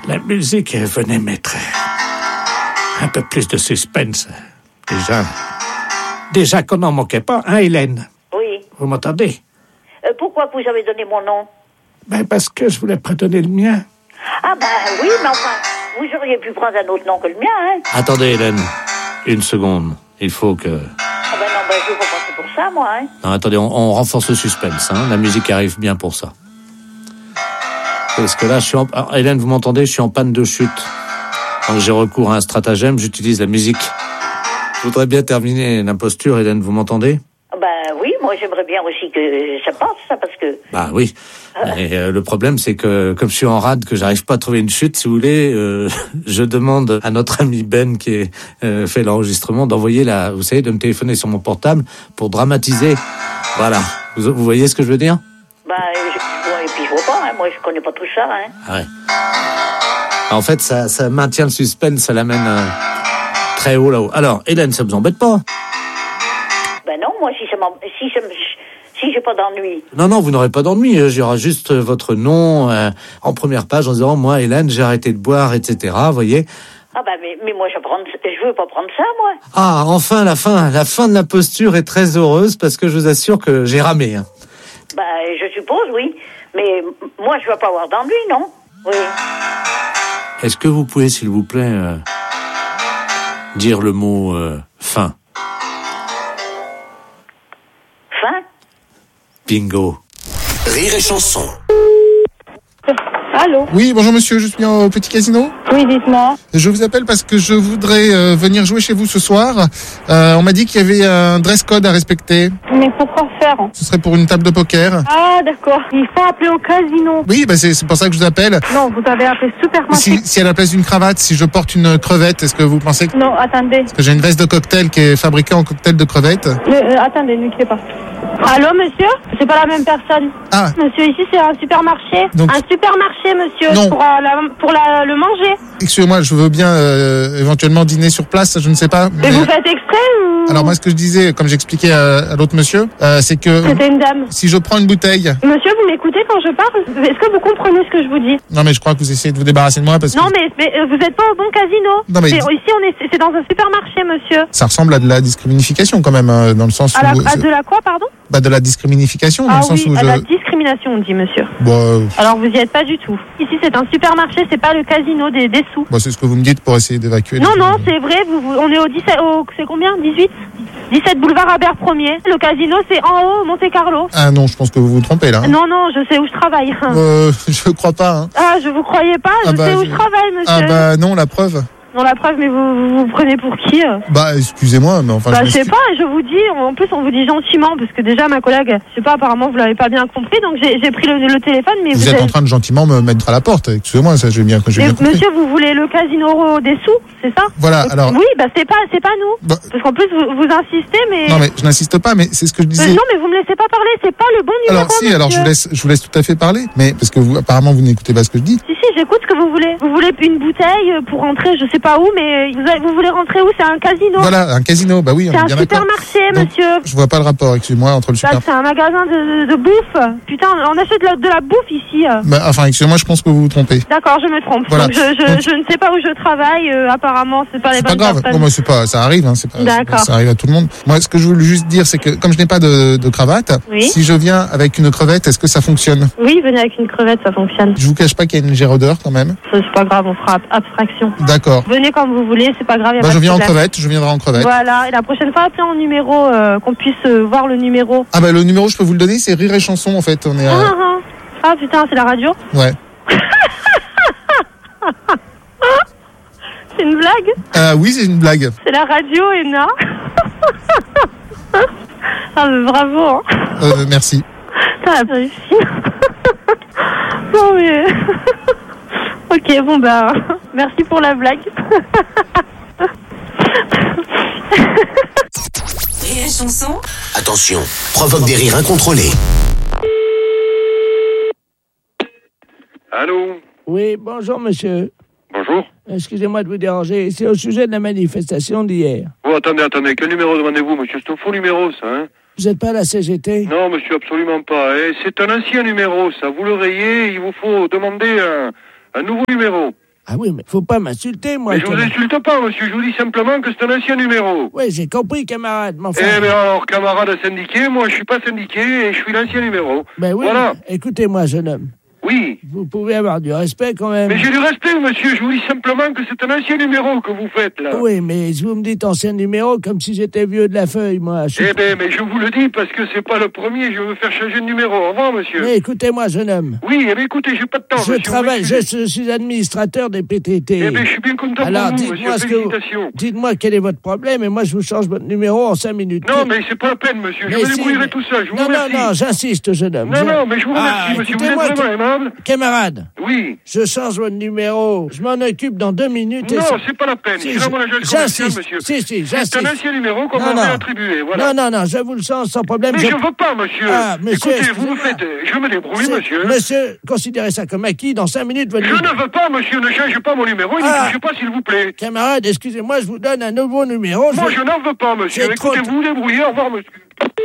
La musique venait mettre un peu plus de suspense. Déjà qu'on n'en manquait pas, hein, Hélène? Oui. Vous m'entendez? Pourquoi vous avez donné mon nom? Parce que je voulais pas donner le mien. Ah oui, mais enfin, vous auriez pu prendre un autre nom que le mien, hein? Attendez, Hélène, une seconde. Il faut que... je veux pas passer pour ça, moi, hein? Non, attendez, on renforce le suspense, hein. La musique arrive bien pour ça. Parce que là, Hélène, vous m'entendez? Je suis en panne de chute. Donc j'ai recours à un stratagème, j'utilise la musique. Je voudrais bien terminer l'imposture, Hélène, vous m'entendez? Oui, moi j'aimerais bien aussi que ça passe, ça, parce que... Oui. Et le problème, c'est que, comme je suis en rade, que j'arrive pas à trouver une chute, si vous voulez, je demande à notre ami Ben, qui fait l'enregistrement, d'envoyer vous savez, de me téléphoner sur mon portable pour dramatiser. Voilà. Vous voyez ce que je veux dire? Et puis je vois pas, hein. Moi je connais pas tout ça, hein. Ah ouais. En fait, ça maintient le suspense, ça l'amène très haut là-haut. Alors, Hélène, ça vous embête pas? Non, moi, si j'ai pas d'ennui. Non, vous n'aurez pas d'ennui. Il y aura juste votre nom en première page en disant, moi, Hélène, j'ai arrêté de boire, etc. Vous voyez? Mais moi, je veux pas prendre ça, moi. Ah, enfin, la fin de la posture est très heureuse parce que je vous assure que j'ai ramé. Hein. Je suppose, oui. Mais moi, je veux pas avoir d'ennui, non? Oui. Est-ce que vous pouvez, s'il vous plaît, dire le mot fin? Fin? Bingo. Rire et chanson. Allô? Oui, bonjour monsieur, je suis au Petit Casino. Oui, dites-moi. Je vous appelle parce que je voudrais venir jouer chez vous ce soir. On m'a dit qu'il y avait un dress code à respecter. Mais pourquoi faire? Ce serait pour une table de poker. Ah, d'accord. Il faut appeler au casino. Oui, c'est pour ça que je vous appelle. Non, vous avez appelé Supermarché. Si à la place d'une cravate, si je porte une crevette, est-ce que vous pensez que... Non, attendez. Parce que j'ai une veste de cocktail qui est fabriquée en cocktail de crevettes. Attendez, ne quittez pas. Allô, monsieur? C'est pas la même personne. Ah. Monsieur, ici, c'est un supermarché. Donc... Un supermarché, monsieur. Non. Pour le manger. Excusez-moi, je veux bien éventuellement dîner sur place, je ne sais pas. Mais vous faites exprès ou... Alors moi, ce que je disais, comme j'expliquais à l'autre monsieur, c'est que... C'était une dame. Si je prends une bouteille... Monsieur, vous m'écoutez quand je parle? Est-ce que vous comprenez ce que je vous dis? Non, mais je crois que vous essayez de vous débarrasser de moi parce que... Non, mais vous n'êtes pas au bon casino. Non, mais... Ici, c'est dans un supermarché, monsieur. Ça ressemble à de la discrimination quand même, dans le sens où... À de la quoi, pardon? De la discrimination, dans le sens où à la discrimination, on dit, monsieur. Alors, vous y êtes pas du tout. Ici, c'est un supermarché, c'est pas le casino des sous. C'est ce que vous me dites pour essayer d'évacuer... Non, c'est vrai, on est au 17... c'est combien? 17 boulevard Albert 1er. Le casino, c'est en haut, Monte-Carlo. Ah non, je pense que vous vous trompez, là. Non, je sais où je travaille. Je crois pas, hein. Ah, je vous croyais pas, je sais où je travaille, monsieur. Non, la preuve. Non, la preuve, mais vous prenez pour qui? Excusez-moi, mais enfin... je sais pas, je vous dis, en plus, on vous dit gentiment, parce que déjà, ma collègue, je sais pas, apparemment, vous l'avez pas bien compris, donc j'ai pris le téléphone, mais vous êtes en train de gentiment me mettre à la porte, excusez-moi, ça, j'ai bien compris. Monsieur, vous voulez le casino des sous, c'est ça? Voilà, alors... Oui, c'est pas nous. Parce qu'en plus, vous insistez, mais... Non, mais je n'insiste pas, mais c'est ce que je disais. Non, mais vous me laissez pas parler, c'est pas le bon numéro, monsieur. Alors je vous laisse tout à fait parler, mais parce que apparemment, vous n'écoutez pas ce que je dis. Si, j'écoute ce que vous voulez. Vous voulez une bouteille pour rentrer, je sais pas où, mais vous voulez rentrer où? C'est un casino. Voilà, un casino, oui, on est bien d'accord. C'est un supermarché, monsieur. Je vois pas le rapport, excusez-moi, entre le supermarché. C'est un magasin de bouffe. Putain, on achète de la bouffe ici. Excusez-moi, je pense que vous vous trompez. D'accord, je me trompe. Voilà. Donc, je ne sais pas où je travaille, apparemment, c'est pas les bonnes personnes. C'est pas grave, ça arrive, hein, D'accord. Ça arrive à tout le monde. Moi, ce que je voulais juste dire, c'est que comme je n'ai pas de cravate, si je viens avec une crevette, est-ce que ça fonctionne? Oui, venez avec une crevette, ça fonctionne. Je vous cache pas qu'il y a une légère odeur quand même. C'est pas grave, on fera abstraction. D'accord. Venez comme vous voulez, c'est pas grave. Je viendrai en crevette. Voilà, et la prochaine fois, appelez en numéro, qu'on puisse voir le numéro. Le numéro, je peux vous le donner, c'est Rire et Chanson en fait. On est Ah putain, c'est la radio? Ouais. C'est une blague? Oui, c'est une blague. C'est la radio, Ena. Mais bravo. Hein. Merci. T'as réussi. Non mais... Ok, merci pour la blague. Rire et chanson. Attention, provoque des rires incontrôlés. Allô? Oui, bonjour monsieur. Bonjour. Excusez-moi de vous déranger, c'est au sujet de la manifestation d'hier. Oh, attendez, quel numéro demandez-vous, monsieur? C'est un faux numéro, ça, hein? Vous n'êtes pas à la CGT? Non, monsieur, absolument pas. C'est un ancien numéro, ça. Vous le rayez, il vous faut demander un nouveau numéro. Ah oui, mais faut pas m'insulter, moi. Mais je vous insulte pas, monsieur. Je vous dis simplement que c'est un ancien numéro. Oui, j'ai compris, camarade. Mais enfin... Eh bien alors, camarade syndiqué, moi je suis pas syndiqué et je suis l'ancien numéro. Ben oui, voilà. Écoutez-moi, jeune homme. Oui. Vous pouvez avoir du respect quand même. Mais j'ai du respect, monsieur. Je vous dis simplement que c'est un ancien numéro que vous faites, là. Oui, mais vous me dites ancien numéro comme si j'étais vieux de la feuille, moi. Eh ben, mais je vous le dis parce que c'est pas le premier. Je veux faire changer de numéro. Au revoir, monsieur. Mais écoutez-moi, jeune homme. Oui, eh bien, écoutez, j'ai pas de temps, je monsieur. Travaille, je suis administrateur des PTT. Eh bien, je suis bien content alors, pour vous, monsieur. Félicitations. Dites-moi quel est votre problème et moi je vous change votre numéro en 5 minutes. Non, mais c'est pas la peine, monsieur. Je me débrouillerai tout seul. Je vous remercie. Non, j'insiste, jeune homme. Non, mais je vous remercie, monsieur. Vous êtes vraiment aimable. Camarade. Oui. Je change votre numéro. Je m'en occupe dans 2 minutes. Non, c'est pas la peine. C'est vraiment l'agence commerciale, monsieur. J'insiste. C'est un ancien numéro qu'on m'avait attribué, voilà. Non, je vous le change sans problème. Mais je veux pas, monsieur. Monsieur. Écoutez, vous me faites... Je me débrouille, monsieur. Monsieur, considérez ça comme acquis. Dans 5 minutes, votre Je ne veux pas, monsieur. Ne changez pas mon numéro. Ne touchez pas, s'il vous plaît. Camarade, excusez-moi, je vous donne un nouveau numéro. Moi, je n'en veux pas, monsieur. Écoutez, vous vous débrouillez. Au revoir, monsieur.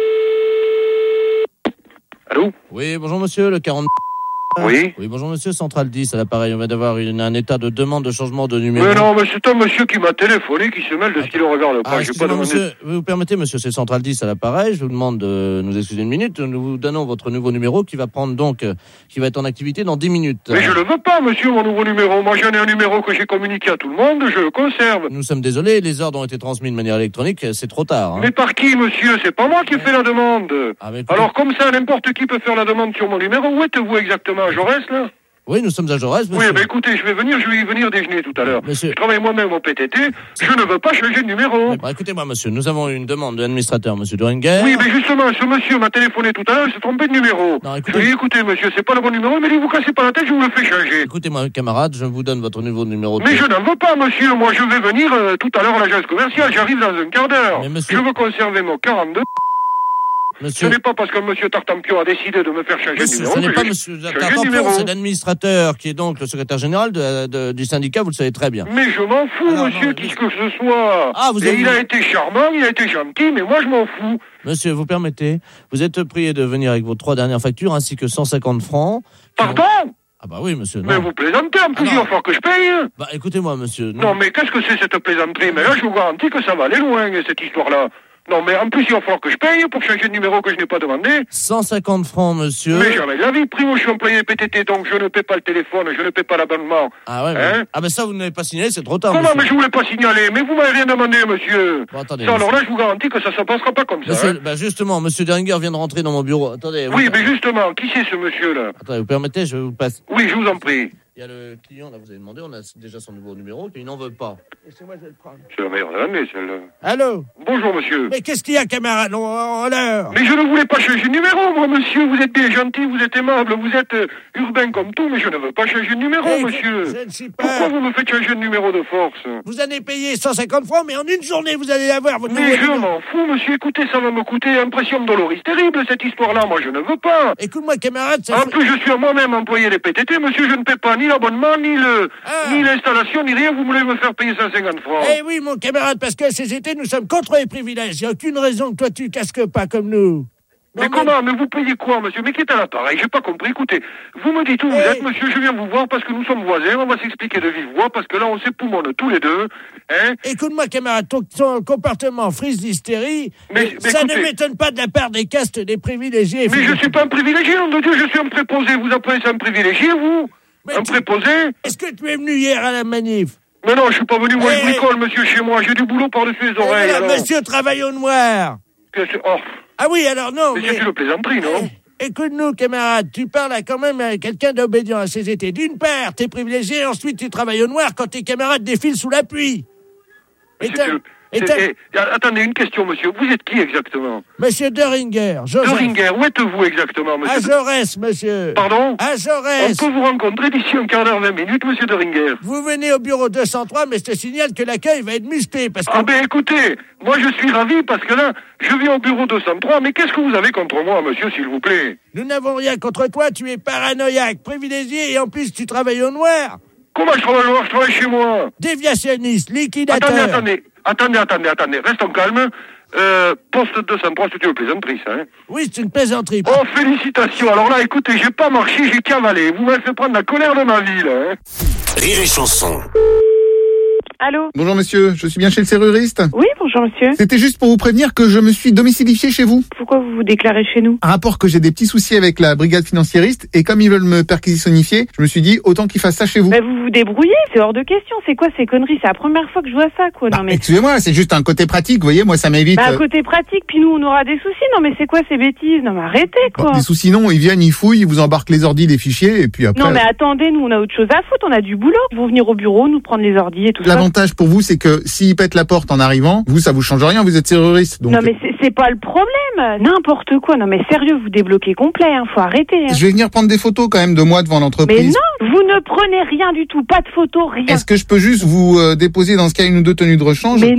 Allô? Oui, bonjour, monsieur, le 40... Oui. Oui, bonjour monsieur, Central 10 à l'appareil. On vient d'avoir un état de demande de changement de numéro. Mais non, mais c'est un monsieur qui m'a téléphoné, qui se mêle de ce qu'il ne regarde pas. J'ai pas demandé. Monsieur, vous permettez, monsieur, c'est Central 10 à l'appareil. Je vous demande de nous excuser une minute. Nous vous donnons votre nouveau numéro qui va prendre donc, qui va être en activité dans 10 minutes. Mais je ne veux pas, monsieur, mon nouveau numéro. Moi, j'en ai un numéro que j'ai communiqué à tout le monde, je le conserve. Nous sommes désolés, les ordres ont été transmis de manière électronique, c'est trop tard. Hein. Mais par qui, monsieur? C'est pas moi qui ai fait la demande. Écoutez... Alors, comme ça, n'importe qui peut faire la demande sur mon numéro. Où êtes-vous exactement? À Jaurès, là? Oui, nous sommes à Jaurès, monsieur. Oui, mais écoutez, je vais y venir déjeuner tout à l'heure. Monsieur... Je travaille moi-même au PTT, je ne veux pas changer de numéro. Écoutez-moi, monsieur, nous avons une demande de l'administrateur, monsieur Duringer. Oui, mais justement, ce monsieur m'a téléphoné tout à l'heure, il s'est trompé de numéro. Non, écoutez... Je lui ai dit, écoutez, monsieur, c'est pas le bon numéro, mais vous cassez pas la tête, je vous le fais changer. Écoutez-moi, camarade, je vous donne votre nouveau numéro. Mais je n'en veux pas, monsieur, moi je vais venir tout à l'heure à l'agence commerciale, j'arrive dans un quart d'heure. Monsieur... Je veux conserver mon 42... Monsieur... Ce n'est pas parce que monsieur Tartampion a décidé de me faire changer de numéro. Ce n'est pas monsieur Tartampion, c'est l'administrateur qui est donc le secrétaire général du syndicat, vous le savez très bien. Mais je m'en fous, monsieur, qui que ce soit. Il a été charmant, il a été gentil, mais moi je m'en fous. Monsieur, vous permettez, vous êtes prié de venir avec vos 3 dernières factures ainsi que 150 francs. Pardon? Ah bah oui, monsieur. Non. Mais vous plaisantez, en plus il va falloir que je paye. Bah écoutez-moi, monsieur. Non, mais qu'est-ce que c'est cette plaisanterie? Mais là, je vous garantis que ça va aller loin, cette histoire-là. Non, mais en plus, il va falloir que je paye pour changer de numéro que je n'ai pas demandé. 150 francs, monsieur. Mais jamais de la vie. Primo, je suis employé PTT, donc je ne paie pas le téléphone, je ne paie pas l'abonnement. Ah ouais, hein? Ah ben ça, vous ne l'avez pas signalé, c'est trop tard. Comment, monsieur. mais je ne voulais pas signaler. Mais vous m'avez rien demandé, monsieur. Bon, attendez. Ça, alors là, je vous garantis que ça ne se passera pas comme ça. Monsieur, bah justement, monsieur Deringer vient de rentrer dans mon bureau. Attendez. Oui, mais justement, qui c'est ce monsieur-là? Attendez, vous permettez, je vous passe. Oui, je vous en prie. Il y a le client, là, vous avez demandé, on a déjà son nouveau numéro, qu'il n'en veut pas. Laissez-moi, je vais le prendre. C'est la meilleure de l'année, celle-là. Allô? Bonjour, monsieur. Mais qu'est-ce qu'il y a, camarade? En l'heure. Mais je ne voulais pas changer de numéro, moi, monsieur. Vous êtes bien gentil, vous êtes aimable, vous êtes urbain comme tout, mais je ne veux pas changer de numéro, monsieur. Je ne suis pas... Pourquoi vous me faites changer de numéro de force? Vous allez payer 150 francs, mais en une journée, vous allez avoir votre nouveau numéro. Mais je m'en fous, monsieur. Écoutez, ça va me coûter impression de doloris terrible, cette histoire-là. Moi, je ne veux pas. Écoute-moi, camarade, En plus, je suis moi-même employé des PTT, monsieur. Je ne paie pas ni l'abonnement, ni l'installation, ni rien. Vous voulez me faire payer 150 francs. Eh oui, mon camarade, parce qu'à CGT, nous sommes contre les privilèges. Il n'y a aucune raison que toi, tu casques pas comme nous. Mais comment? Mais vous payez quoi, monsieur? Mais qui est à l'appareil? J'ai pas compris. Écoutez, vous me dites où vous êtes, monsieur. Je viens vous voir parce que nous sommes voisins. On va s'expliquer de vive voix parce que là, on s'époumonne tous les deux. Hein? Écoute-moi, camarade, ton comportement frise d'hystérie. Mais ça écoutez, ne m'étonne pas de la part des castes des privilégiés. Mais je suis pas un privilégié, nom de Dieu. Je suis un préposé. Vous appelez ça un privilégié, vous? Un préposé? Est-ce que tu es venu hier à la manif? Mais non, je suis pas venu. Moi, je bricole, monsieur, chez moi. J'ai du boulot par-dessus les oreilles. Voilà, monsieur travaille au noir. Oh. Ah oui, alors non. Mais c'est une plaisanterie, non? Écoute-nous, camarade, tu parles quand même à quelqu'un d'obédiant à CGT. D'une part, t'es privilégié, ensuite tu travailles au noir quand tes camarades défilent sous la pluie. Attendez, une question, monsieur. Vous êtes qui exactement? Monsieur Deringer. Deringer, où êtes-vous exactement, monsieur? À Jaurès, monsieur. Pardon? À Jaurès. On peut vous rencontrer d'ici un quart d'heure, 20 minutes, monsieur Deringer. Vous venez au bureau 203, mais je te signale que l'accueil va être musclé parce que... Ah ben écoutez, moi je suis ravi parce que là, je viens au bureau 203, mais qu'est-ce que vous avez contre moi, monsieur, s'il vous plaît? Nous n'avons rien contre toi, tu es paranoïaque, privilégié et en plus tu travailles au noir. Comment je travaille au noir? Je travaille chez moi. Déviationniste, liquidateur. Attendez, restons calmes. Poste 203, c'est une plaisanterie, ça, hein? Oui, c'est une plaisanterie. Oh, félicitations. Alors là, écoutez, j'ai pas marché, j'ai cavalé. Vous m'avez fait prendre la colère de ma vie, là, hein? Rire et Chanson. Allô? Bonjour monsieur, je suis bien chez le serruriste. Oui, bonjour monsieur. C'était juste pour vous prévenir que je me suis domicilifié chez vous. Pourquoi vous vous déclarez chez nous? Un rapport que j'ai des petits soucis avec la brigade financiériste et comme ils veulent me perquisitionnifier, je me suis dit autant qu'ils fassent ça chez vous. Bah vous vous débrouillez, c'est hors de question. C'est quoi ces conneries? C'est la première fois que je vois ça, quoi. Non mais... Excusez-moi, c'est juste un côté pratique, vous voyez, moi ça m'évite... Bah, côté pratique, puis nous on aura des soucis. Non mais c'est quoi ces bêtises? Non mais arrêtez, quoi. Des soucis non, ils viennent, ils fouillent, ils vous embarquent les ordis, les fichiers et puis après... Non mais attendez, nous on a autre chose à foutre, on a du boulot. Ils vont venir au bureau, nous prendre les ordis et tout ça. L'avantage pour vous, c'est que s'ils pètent la porte en arrivant, vous, ça vous change rien, vous êtes serruriste. Donc... Non mais c'est pas le problème. N'importe quoi. Non mais sérieux, vous débloquez complet, hein. Faut arrêter. Hein. Je vais venir prendre des photos quand même de moi devant l'entreprise. Mais non, vous ne prenez rien du tout, pas de photos, rien. Est-ce que je peux juste vous déposer dans ce cas une ou deux tenues de rechange? Mais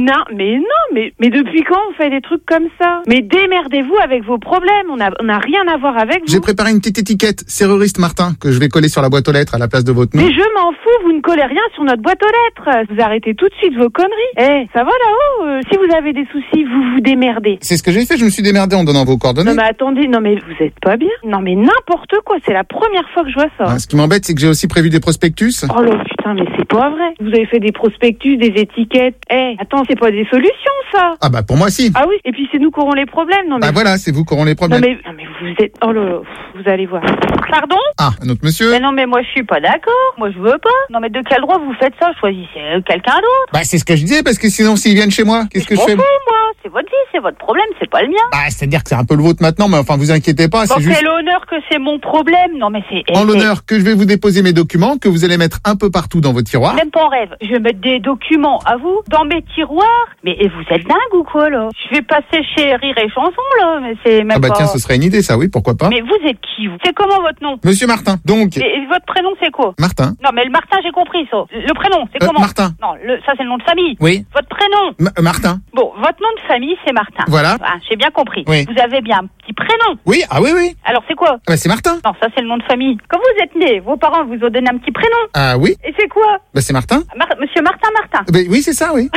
depuis quand on fait des trucs comme ça? Mais démerdez-vous avec vos problèmes, on a rien à voir avec vous. J'ai préparé une petite étiquette serruriste Martin que je vais coller sur la boîte aux lettres à la place de votre nom. Mais je m'en fous, vous ne collez rien sur notre boîte aux lettres. Vous arrêtez tout de suite vos conneries. Ça va là-haut, si vous avez des soucis, vous vous démerdez. C'est ce que j'ai fait, je me suis démerdé en donnant vos coordonnées. Non mais attendez, non mais vous êtes pas bien. Non mais n'importe quoi, c'est la première fois que je vois ça. Ce qui m'embête, c'est que j'ai aussi prévu des prospectus. Oh là putain, mais c'est pas vrai. Vous avez fait des prospectus, des étiquettes. Attends, c'est pas des solutions ça. Ah bah pour moi si. Ah oui, et puis c'est nous qui aurons les problèmes. Non mais... Bah voilà, c'est vous qui aurez les problèmes. Non mais vous êtes... Oh là, vous allez voir. Pardon? Ah, un autre monsieur. Mais non mais moi je suis pas d'accord. Moi je veux pas. Non mais de quel droit vous faites ça? Choisissez quelqu'un d'autre. Bah c'est ce que je disais, parce que sinon s'ils viennent chez moi, qu'est-ce que je fais? Moi, c'est votre vie, c'est votre problème, c'est pas le mien. Bah c'est-à-dire que c'est un peu le vôtre maintenant, mais enfin vous inquiétez pas, Bon, c'est juste... quel honneur que c'est mon problème. Non mais c'est... En l'honneur que je vais vous déposer mes documents, que vous allez mettre un peu partout dans vos tiroirs. Même pas en rêve. Je vais mettre des documents à vous dans mes tiroirs. Mais vous êtes dingue ou quoi là? Je vais passer chez Rire et Chanson là, mais c'est même Ah bah pas... tiens, ce serait une idée ça, oui, pourquoi pas. Mais vous êtes qui vous? C'est comment votre nom? Monsieur Martin, donc... Et votre prénom c'est quoi? Martin. Non mais le Martin j'ai compris ça. Le prénom c'est comment? Martin. Non, ça c'est le nom de famille. Oui. Votre prénom? Martin. Bon, votre nom de famille c'est Martin. Voilà. Ah, j'ai bien compris. Oui. Vous avez bien un petit prénom. Oui, ah oui, oui. Alors c'est quoi? Bah c'est Martin. Non, ça c'est le nom de famille. Quand vous êtes né, vos parents vous ont donné un petit prénom. Ah oui. Et c'est quoi? Bah c'est Martin. Monsieur Martin. Bah, oui, c'est ça, oui.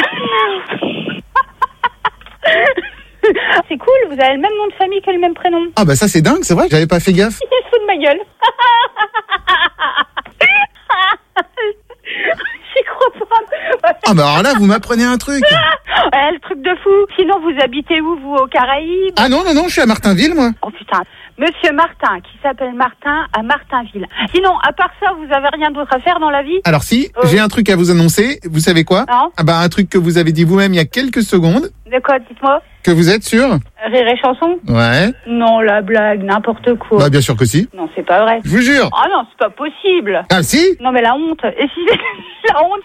C'est cool, vous avez le même nom de famille que le même prénom. Ah bah ça c'est dingue, c'est vrai, j'avais pas fait gaffe. Il se fout de ma gueule. J'y crois pas. Ah bah alors là, vous m'apprenez un truc. Le truc de fou. Sinon, vous habitez où, vous, aux Caraïbes? Ah non, je suis à Martinville, moi. Oh putain. Monsieur Martin, qui s'appelle Martin, à Martinville. Sinon, à part ça, vous avez rien d'autre à faire dans la vie? Alors si, j'ai un truc à vous annoncer, vous savez quoi? Non. Ah bah un truc que vous avez dit vous-même il y a quelques secondes. De quoi, dites-moi? Que vous êtes sûr? Rire et Chanson? Ouais. Non, la blague, n'importe quoi. Bah bien sûr que si. Non, c'est pas vrai. Je vous jure. Ah non, c'est pas possible. Ah si? Non, mais la honte. Et si la honte...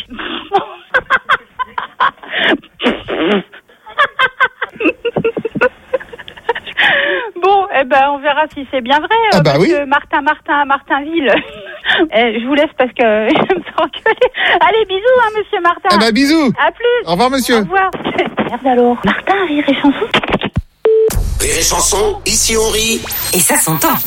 Bon, on verra si c'est bien vrai. Ah bah oui. Martin à Martinville. Je vous laisse parce que je me sens engueuler. Allez, bisous, hein, monsieur Martin. Ah bah bisous. À plus. Au revoir, monsieur. Au revoir. Merde alors. Martin, Rire et Chanson. Rire et Chanson, ici on rit. Et ça s'entend.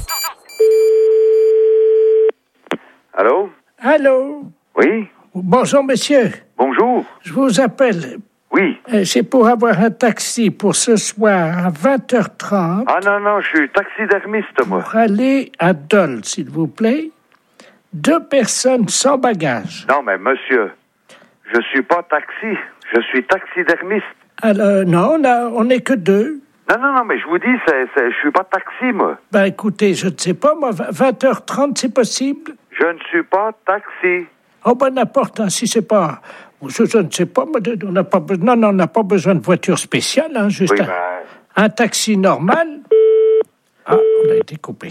Allô? Allô? Oui? Bonjour, monsieur. Bonjour? Je vous appelle. Oui. C'est pour avoir un taxi pour ce soir à 20h30. Ah non, je suis taxidermiste, moi. Pour aller à Dole, s'il vous plaît. 2 personnes sans bagage. Non, mais monsieur, je suis pas taxi, je suis taxidermiste. Alors, non, on n'est que 2. Non, mais je vous dis, je suis pas taxi, moi. Ben, écoutez, je ne sais pas, moi, 20h30, c'est possible? Je ne suis pas taxi. Oh, ben, n'importe, hein, si c'est pas... Je ne sais pas, mais on n'a pas besoin... Non, on n'a pas besoin de voiture spéciale, hein, juste Oui, un taxi normal. Ah, on a été coupé.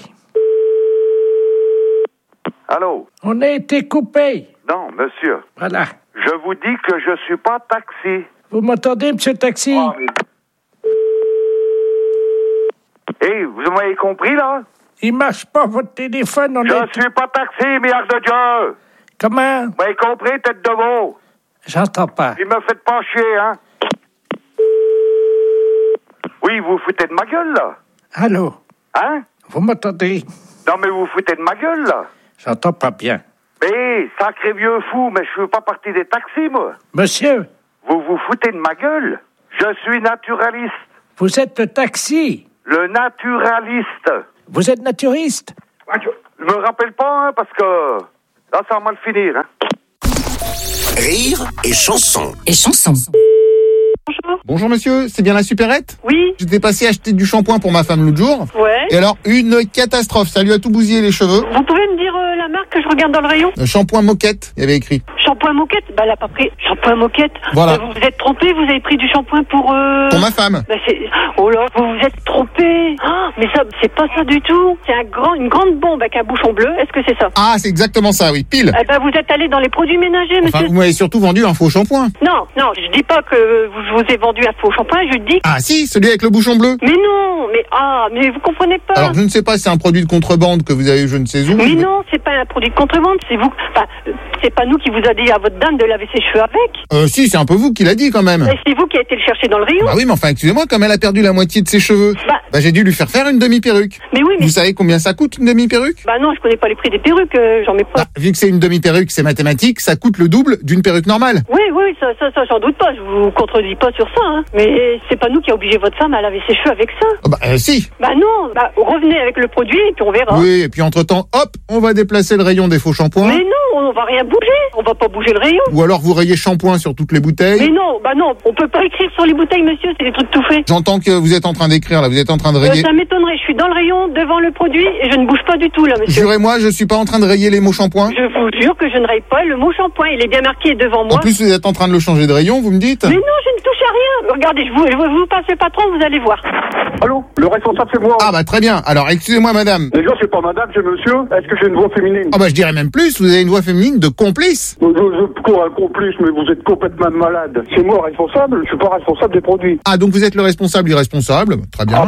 Allô? On a été coupé. Non, monsieur. Voilà. Je vous dis que je suis pas taxi. Vous m'entendez, monsieur le taxi? Vous m'avez compris, là? Il marche pas, votre téléphone. Je suis pas taxi, milliard de Dieu! Comment? Vous m'avez compris, tête de veau? J'entends pas. Il me fait pas chier, hein? Oui, vous foutez de ma gueule, là? Allô? Hein? Vous m'entendez? Non, mais vous foutez de ma gueule, là? J'entends pas bien. Mais, sacré vieux fou, mais je fais pas partie des taxis, moi. Monsieur? Vous vous foutez de ma gueule? Je suis naturaliste. Vous êtes le taxi? Le naturaliste. Vous êtes naturiste? Je me rappelle pas, hein, parce que Là, ça va mal finir, hein. Rire et chanson. Bonjour. Bonjour monsieur, c'est bien la supérette? Oui. J'étais passé acheter du shampoing pour ma femme l'autre jour. Ouais. Et alors, une catastrophe, ça lui a tout bousillé les cheveux. Vous pouvez me dire la marque que je regarde dans le rayon? Shampoing moquette, il y avait écrit. Shampoing moquette? Bah, elle a pas pris shampoing moquette. Voilà. Vous vous êtes trompé, vous avez pris du shampoing pour Pour ma femme. Bah, c'est... Oh là, vous vous êtes trompé. Ah, mais ça, c'est pas ça du tout. C'est une grande bombe avec un bouchon bleu. Est-ce que c'est ça? Ah, c'est exactement ça, oui, pile. Eh ben, vous êtes allé dans les produits ménagers, Enfin, monsieur. vous m'avez surtout vendu un faux shampoing. Non, je dis pas que je vous ai vendu un faux shampoing, je dis... Ah si, celui avec le bouchon bleu. Mais non, mais vous comprenez pas. Alors, je ne sais pas si c'est un produit de contrebande que vous avez eu je ne sais où. Mais non, c'est pas un produit de contrebande, c'est vous. Enfin, c'est pas nous qui vous a dit à votre dame de laver ses cheveux avec. Si, c'est un peu vous qui l'a dit quand même. Et c'est vous qui avez été le chercher dans le rayon. Bah oui, mais enfin, excusez-moi, comme elle a perdu la moitié de ses cheveux, bah j'ai dû lui faire une demi-perruque. Mais oui, mais... Vous savez combien ça coûte une demi-perruque? Bah non, je connais pas les prix des perruques, j'en mets pas. Bah, vu que c'est une demi-perruque, c'est mathématique, ça coûte le double d'une perruque normale. Oui, ça, j'en doute pas, je vous contredis pas sur ça, hein. Mais c'est pas nous qui a obligé votre femme à laver ses cheveux avec ça. Si. Bah non, revenez avec le produit et puis on verra. Oui, et puis entre-temps, hop, on va déplacer le rayon des faux shampoings. Mais non, on va rien bouger, on va pas bouger le rayon. Ou alors vous rayez shampoing sur toutes les bouteilles. Mais non, on peut pas écrire sur les bouteilles, monsieur, c'est des trucs tout faits. J'entends que vous êtes en train d'écrire, là, vous êtes en train de rayer. Ça m'étonnerait, je suis dans le rayon, devant le produit, et je ne bouge pas du tout, là, monsieur. Jurez-moi, je suis pas en train de rayer les mots shampoing. Je vous jure que je ne raye pas le mot shampoing, il est bien marqué devant moi. En plus, vous êtes en train de le changer de rayon, vous me dites? Mais non, je ne touche à rien. Regardez, je vous passe le patron, vous allez voir. Allô, le responsable, c'est moi. Ah bah très bien, alors excusez-moi madame. Déjà, c'est pas madame, c'est monsieur. Est-ce que j'ai une voix féminine? Ah bah je dirais même plus, vous avez une voix féminine de complice. Quoi, un complice, mais vous êtes complètement malade. C'est moi responsable, je suis pas responsable des produits. Ah donc vous êtes le responsable irresponsable, très bien.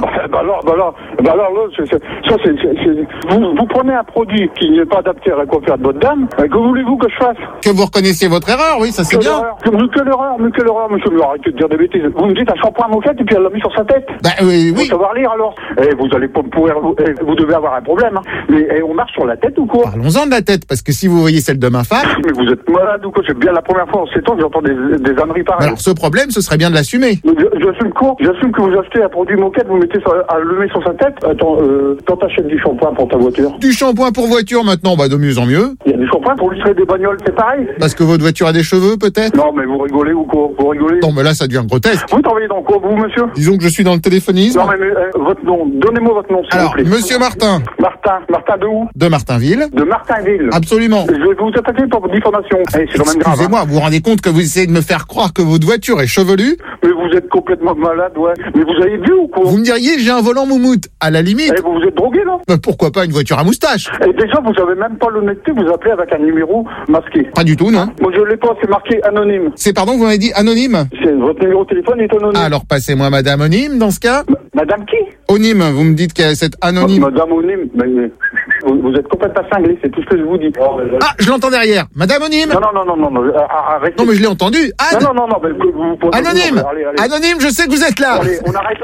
Vous prenez un produit qui n'est pas adapté à la coiffure de votre dame, que voulez-vous que je fasse? Que vous reconnaissiez votre erreur, oui, ça c'est bien. Quelle erreur, monsieur, mais arrêtez de dire des bêtises. Vous me dites un shampoing moquette et puis elle l'a mis sur sa tête. Bah oui. Faut savoir lire alors. Vous allez pas me pourrir, vous devez avoir un problème, hein. Mais on marche sur la tête ou quoi? Parlons-en de la tête, parce que si vous voyez celle de ma femme... Mais vous êtes malade ou quoi? C'est bien la première fois en 7 ans que j'entends des âneries pareilles. Alors ce problème, ce serait bien de l'assumer. J'assume quoi? J'assume que vous achetez un produit moquette, vous mettez le met sur sa tête. Attends, quand t'achètes du shampoing pour ta voiture? Du shampoing pour voiture maintenant, bah de mieux en mieux. Il y a du shampoing pour lustrer des bagnoles, c'est pareil? Parce que votre voiture a des cheveux peut-être? Non mais vous rigolez ou quoi? Vous rigolez? Non mais là ça devient grotesque. Vous travaillez dans quoi vous, monsieur? Disons que je suis dans le téléphonisme. Non mais votre nom, donnez-moi votre nom s'il vous Alors, plaît. monsieur Martin. Martin de où? De Martinville. De Martinville. Absolument. Je vais vous attaquer pour diffamation. C'est quand même grave. Excusez-moi, vous vous rendez compte que vous essayez de me faire croire que votre voiture est chevelue? Mais vous êtes complètement malade, ouais. Mais vous avez vu ou quoi? Vous me diriez, j'ai un volant moumoute. À la limite. Vous vous êtes drogué, là? Pourquoi pas une voiture à moustache? Et déjà, vous avez même pas l'honnêteté, vous appelez avec un numéro masqué. Pas du tout, non. Moi, je l'ai pas, c'est marqué anonyme. C'est, pardon, vous m'avez dit anonyme? Votre numéro de téléphone est anonyme. Alors, passez-moi madame Onime, dans ce cas. Madame qui? Onime, vous me dites que c'est anonyme. Madame Onime, vous êtes complètement cinglé, c'est tout ce que je vous dis. Ah, je l'entends derrière. Madame Onime? Non, arrêtez. Non, mais je l'ai entendu. Ad. Non, mais vous Anonyme. Allez. Anonyme, je sais que vous êtes là. Allez, on arrête.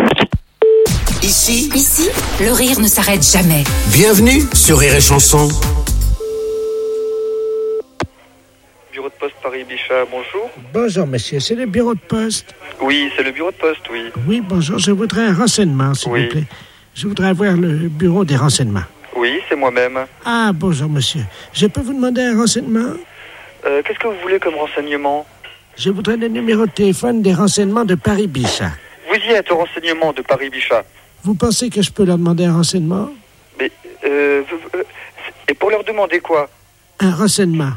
Ici, le rire ne s'arrête jamais. Bienvenue sur Rire et Chanson. Bureau de poste Paris-Bichat, bonjour. Bonjour, monsieur, c'est le bureau de poste. Oui, c'est le bureau de poste, oui. Oui, bonjour, je voudrais un renseignement, s'il vous plaît. Je voudrais avoir le bureau des renseignements. Oui, c'est moi-même. Ah, bonjour, monsieur. Je peux vous demander un renseignement? Qu'est-ce que vous voulez comme renseignement? Je voudrais le numéro de téléphone des renseignements de Paris-Bichat. Vous y êtes au renseignement de Paris-Bichat. Vous pensez que je peux leur demander un renseignement? Mais, et pour leur demander quoi? Un renseignement.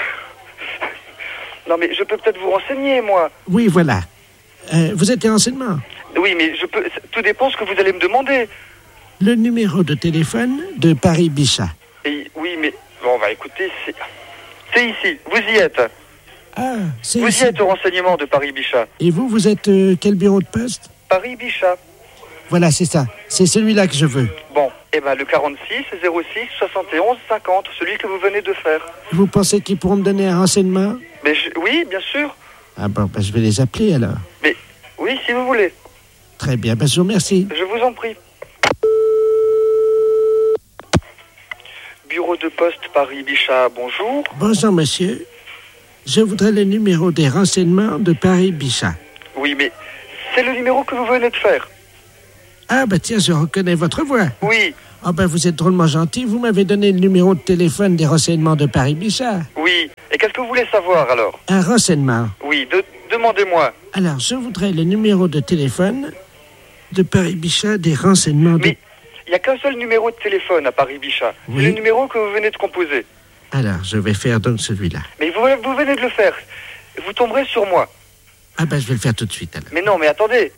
Non, mais je peux peut-être vous renseigner, moi. Oui, voilà. Vous êtes des renseignements? Oui, mais je peux... Tout dépend ce que vous allez me demander. Le numéro de téléphone de Paris-Bichat. Oui, mais... Bon, écoutez, c'est ici. Vous y êtes. Ah, c'est Vous ici. y êtes au renseignement de Paris-Bichat. Et vous êtes quel bureau de poste? Paris-Bichat. Voilà, c'est ça. C'est celui-là que je veux. Bon, le 46 06 71 50, celui que vous venez de faire. Vous pensez qu'ils pourront me donner un renseignement? Mais oui, bien sûr. Ah bon, je vais les appeler alors. Mais oui, si vous voulez. Très bien, je vous remercie. Je vous en prie. Bureau de poste Paris-Bichat, bonjour. Bonjour, monsieur. Je voudrais le numéro des renseignements de Paris-Bichat. Oui, mais c'est le numéro que vous venez de faire. Ah, tiens, je reconnais votre voix. Oui. Ah ben vous êtes drôlement gentil, vous m'avez donné le numéro de téléphone des renseignements de Paris-Bichat. Oui. Et qu'est-ce que vous voulez savoir alors? Un renseignement. Oui, demandez-moi. Alors, je voudrais le numéro de téléphone de Paris-Bichat des renseignements de... Mais il n'y a qu'un seul numéro de téléphone à Paris-Bichat. Oui. C'est le numéro que vous venez de composer. Alors, je vais faire donc celui-là. Mais vous venez de le faire. Vous tomberez sur moi. Ah ben, je vais le faire tout de suite, alors. Mais non, mais attendez.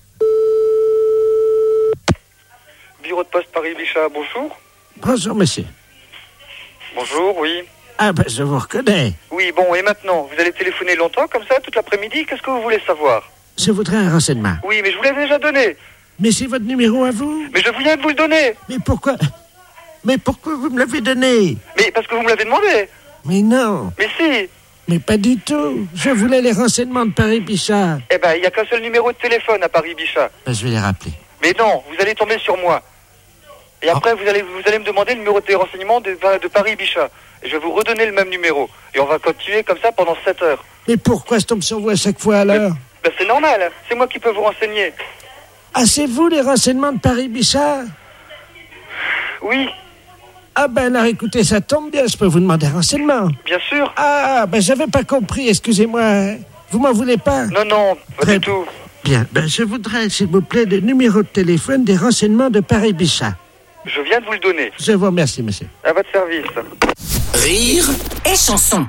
Bureau de poste Paris-Bichat, bonjour. Bonjour, monsieur. Bonjour, oui. Ah ben, je vous reconnais. Oui, bon, et maintenant, vous allez téléphoner longtemps, comme ça, toute l'après-midi? Qu'est-ce que vous voulez savoir? Je voudrais un renseignement. Oui, mais je vous l'ai déjà donné. Mais c'est votre numéro à vous? Mais je viens de vous le donner. Mais pourquoi vous me l'avez donné? Mais parce que vous me l'avez demandé. Mais non. Mais si. Mais pas du tout. Je voulais les renseignements de Paris-Bichat. Eh ben, il n'y a qu'un seul numéro de téléphone à Paris-Bichat. Ben, je vais les rappeler. Mais non, vous allez tomber sur moi. Et après, vous allez me demander le numéro de renseignements de Paris-Bichat. Et je vais vous redonner le même numéro. Et on va continuer comme ça pendant 7 heures. Mais pourquoi je tombe sur vous à chaque fois, alors? Ben, c'est normal. C'est moi qui peux vous renseigner. Ah, c'est vous, les renseignements de Paris-Bichat? Oui. Ah ben alors écoutez, ça tombe bien, je peux vous demander un renseignement. Bien sûr. Ah, ben j'avais pas compris, excusez-moi. Vous m'en voulez pas? Non, non, pas du tout. Bien, ben je voudrais, s'il vous plaît, le numéro de téléphone des renseignements de Paris-Bichat. Je viens de vous le donner. Je vous remercie, monsieur. À votre service. Rire et chanson.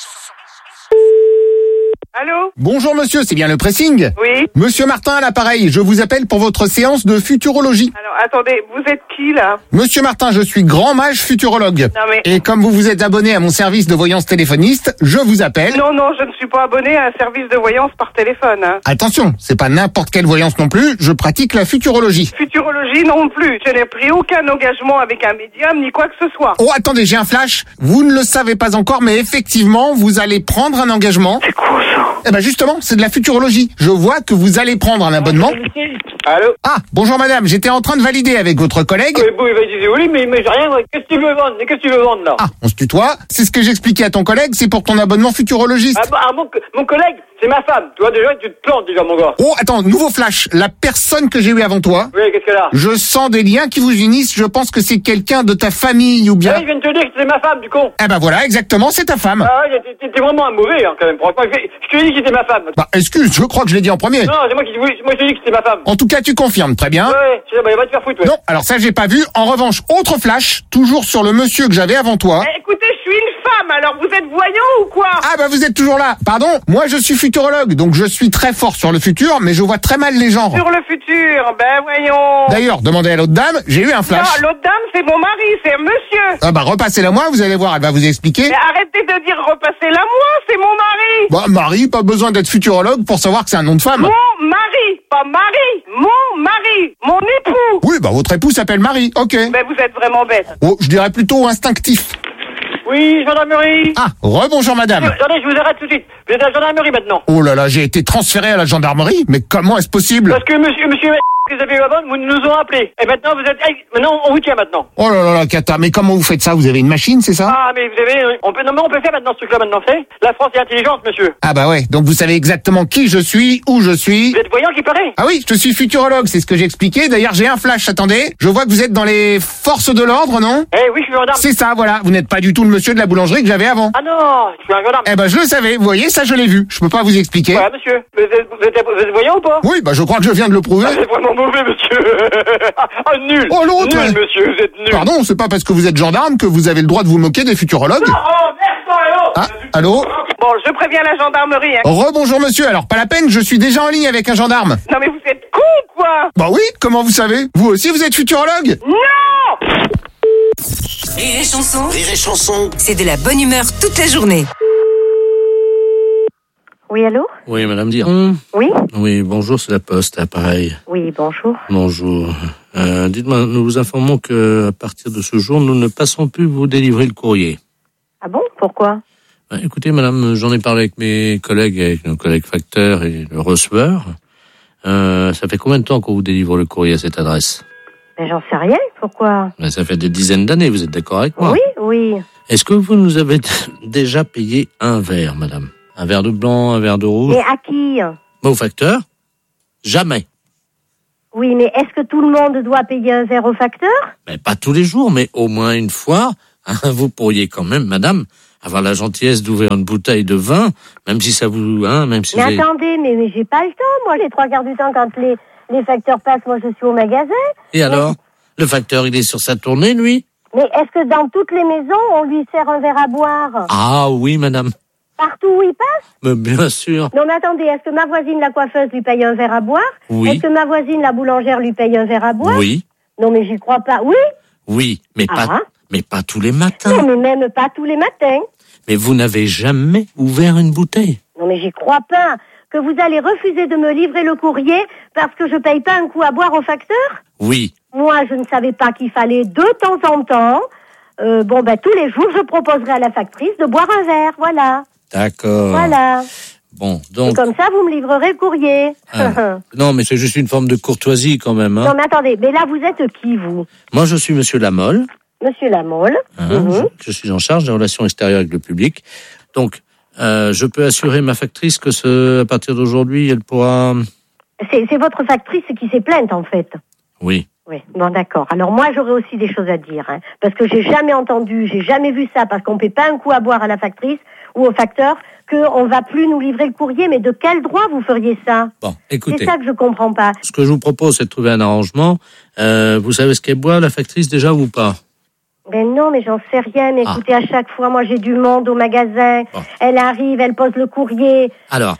Allô? Bonjour monsieur, c'est bien le pressing? Oui. Monsieur Martin à l'appareil, je vous appelle pour votre séance de futurologie. Alors, attendez, vous êtes qui, là? Monsieur Martin, je suis grand mage futurologue. Non, mais... Et comme vous vous êtes abonné à mon service de voyance téléphoniste, je vous appelle... Non, je ne suis pas abonné à un service de voyance par téléphone. Hein. Attention, c'est pas n'importe quelle voyance non plus, je pratique la futurologie. Futurologie non plus. Je n'ai pris aucun engagement avec un médium ni quoi que ce soit. Oh, attendez, j'ai un flash. Vous ne le savez pas encore, mais effectivement, vous allez prendre un engagement. C'est quoi ça? Eh ben justement, c'est de la futurologie. Je vois que vous allez prendre un abonnement. Allô? Ah, bonjour madame, j'étais en train de valider avec votre collègue. Oui, mais j'ai rien. Qu'est-ce que tu veux vendre? Qu'est-ce que tu veux vendre, là? Ah, on se tutoie. C'est ce que j'expliquais à ton collègue, c'est pour ton abonnement futurologiste. Mon collègue, c'est ma femme. Tu vois, déjà, tu te plantes, déjà, mon gars. Oh, attends, nouveau flash. La personne que j'ai eue avant toi, Oui, qu'est-ce qu'elle a? je sens des liens qui vous unissent. Je pense que c'est quelqu'un de ta famille ou bien... Ah, il vient de te dire que c'est ma femme, du con. Eh ben voilà, exactement, c'est ta femme. Ah ouais, t'es vraiment un mauvais, hein, quand même. Je te dis que c'était ma femme. Bah, excuse, je crois que je l'ai dit en premier. Non, c'est moi qui te dis que c'était ma femme. En tout cas, tu confirmes, très bien. Ouais, va te faire foutre, ouais. Non, alors ça, j'ai pas vu. En revanche, autre flash, toujours sur le monsieur que j'avais avant toi. Écoutez, je suis une femme, alors vous êtes voyant ou quoi? Ah bah vous êtes toujours là. Pardon, moi je suis futurologue, donc je suis très fort sur le futur, mais je vois très mal les genres. Sur le futur, ben voyons. D'ailleurs, demandez à l'autre dame, j'ai eu un flash. Non, l'autre dame, c'est mon mari, c'est un monsieur. Ah bah repassez-la moi, vous allez voir, elle va vous expliquer. Mais arrêtez de dire repassez-la moi, c'est mon mari. Bah Marie, pas besoin d'être futurologue pour savoir que c'est un nom de femme. Mon mari, pas mari, mon mari, mon époux. Oui, bah votre époux s'appelle Marie, ok. Mais vous êtes vraiment bête. Oh, je dirais plutôt instinctif. Oui, gendarmerie. Ah, rebonjour madame. Attendez, je vous arrête tout de suite. Vous êtes à la gendarmerie maintenant. Oh là là, j'ai été transféré à la gendarmerie, mais comment est-ce possible? Parce que monsieur que vous avez eu avant, vous nous ont appelés. Et maintenant, maintenant, on vous tient maintenant. Oh là là là, Kata, mais comment vous faites ça? Vous avez une machine, c'est ça? Ah, mais vous avez, on peut faire maintenant ce truc-là maintenant, c'est? La France est intelligente, monsieur. Ah bah ouais, donc vous savez exactement qui je suis, où je suis. Vous êtes voyant qui paraît? Ah oui, je suis futurologue, c'est ce que j'ai expliqué. D'ailleurs, j'ai un flash, attendez. Je vois que vous êtes dans les forces de l'ordre, non? Eh oui, je suis gendarme. C'est ça, voilà. Vous n'êtes pas du tout le monsieur de la boulangerie que j'avais avant. Ah non, je suis un gendarme. Eh ben, je le savais. Vous voyez, ça, je l'ai vu. Je peux pas vous expliquer. Voilà, monsieur. Vous êtes voyant ou pas? Oui, bah, je crois que je viens de le prouver. Ah, c'est vraiment mauvais, monsieur. Ah, nul. Oh, l'autre. Nul, monsieur, vous êtes nul. Pardon, c'est pas parce que vous êtes gendarme que vous avez le droit de vous moquer des futurologues. Oh, merde, allô. Ah, allô? Bon, je préviens la gendarmerie. Hein. Rebonjour monsieur, alors pas la peine, je suis déjà en ligne avec un gendarme. Non mais vous êtes con quoi? Bah oui, comment vous savez? Vous aussi vous êtes futurologue? Non. Rire et chanson, Rire et chanson. c'est de la bonne humeur toute la journée. Oui, allô? Oui, madame Dire. Oui? Oui, bonjour, c'est la Poste, appareil. Oui, bonjour. Bonjour. Dites-moi, nous vous informons que à partir de ce jour, nous ne passons plus vous délivrer le courrier. Ah bon? Pourquoi? Écoutez, madame, j'en ai parlé avec mes collègues, avec nos collègues facteurs et le receveur. Ça fait combien de temps qu'on vous délivre le courrier à cette adresse? Mais j'en sais rien, pourquoi? Ça fait des dizaines d'années, vous êtes d'accord avec moi? Oui, oui. Est-ce que vous nous avez déjà payé un verre, madame? Un verre de blanc, un verre de rouge? Mais à qui? Au facteur? Jamais. Oui, mais est-ce que tout le monde doit payer un verre au facteur? Mais pas tous les jours, mais au moins une fois. Vous pourriez quand même, madame, avoir la gentillesse d'ouvrir une bouteille de vin, même si ça vous... même si mais attendez, mais j'ai pas le temps, moi, les 3 quarts du temps, quand les facteurs passent, moi, je suis au magasin. Et alors? Le facteur, il est sur sa tournée, lui? Mais est-ce que dans toutes les maisons, on lui sert un verre à boire? Ah oui, madame. Partout où il passe? Mais bien sûr. Non, mais attendez, est-ce que ma voisine, la coiffeuse, lui paye un verre à boire? Oui. Est-ce que ma voisine, la boulangère, lui paye un verre à boire? Oui. Non, mais j'y crois pas. Oui? Oui, mais pas tous les matins. Non, mais même pas tous les matins. Mais vous n'avez jamais ouvert une bouteille. Non, mais j'y crois pas. Que vous allez refuser de me livrer le courrier parce que je paye pas un coup à boire au facteur? Oui. Moi, je ne savais pas qu'il fallait de temps en temps, tous les jours, je proposerai à la factrice de boire un verre, voilà. D'accord. Voilà. Bon, donc... Et comme ça, vous me livrerez le courrier. Non, mais c'est juste une forme de courtoisie quand même. Non, mais attendez, mais là, vous êtes qui, vous? Moi, je suis Monsieur Lamolle. Monsieur Lamolle. Je suis en charge des relations extérieures avec le public. Donc, je peux assurer ma factrice que à partir d'aujourd'hui, elle pourra... C'est votre factrice qui s'est plainte, en fait. Oui. Oui, bon, d'accord. Alors moi, j'aurais aussi des choses à dire, parce que j'ai jamais vu ça, parce qu'on paie pas un coup à boire à la factrice ou au facteur, qu'on va plus nous livrer le courrier. Mais de quel droit vous feriez ça? Bon, écoutez. C'est ça que je comprends pas. Ce que je vous propose, c'est de trouver un arrangement. Vous savez ce qu'elle boit, la factrice, déjà, ou pas? Ben non, mais j'en sais rien. Mais écoutez, à chaque fois, moi, j'ai du monde au magasin. Bon. Elle arrive, elle pose le courrier. Alors,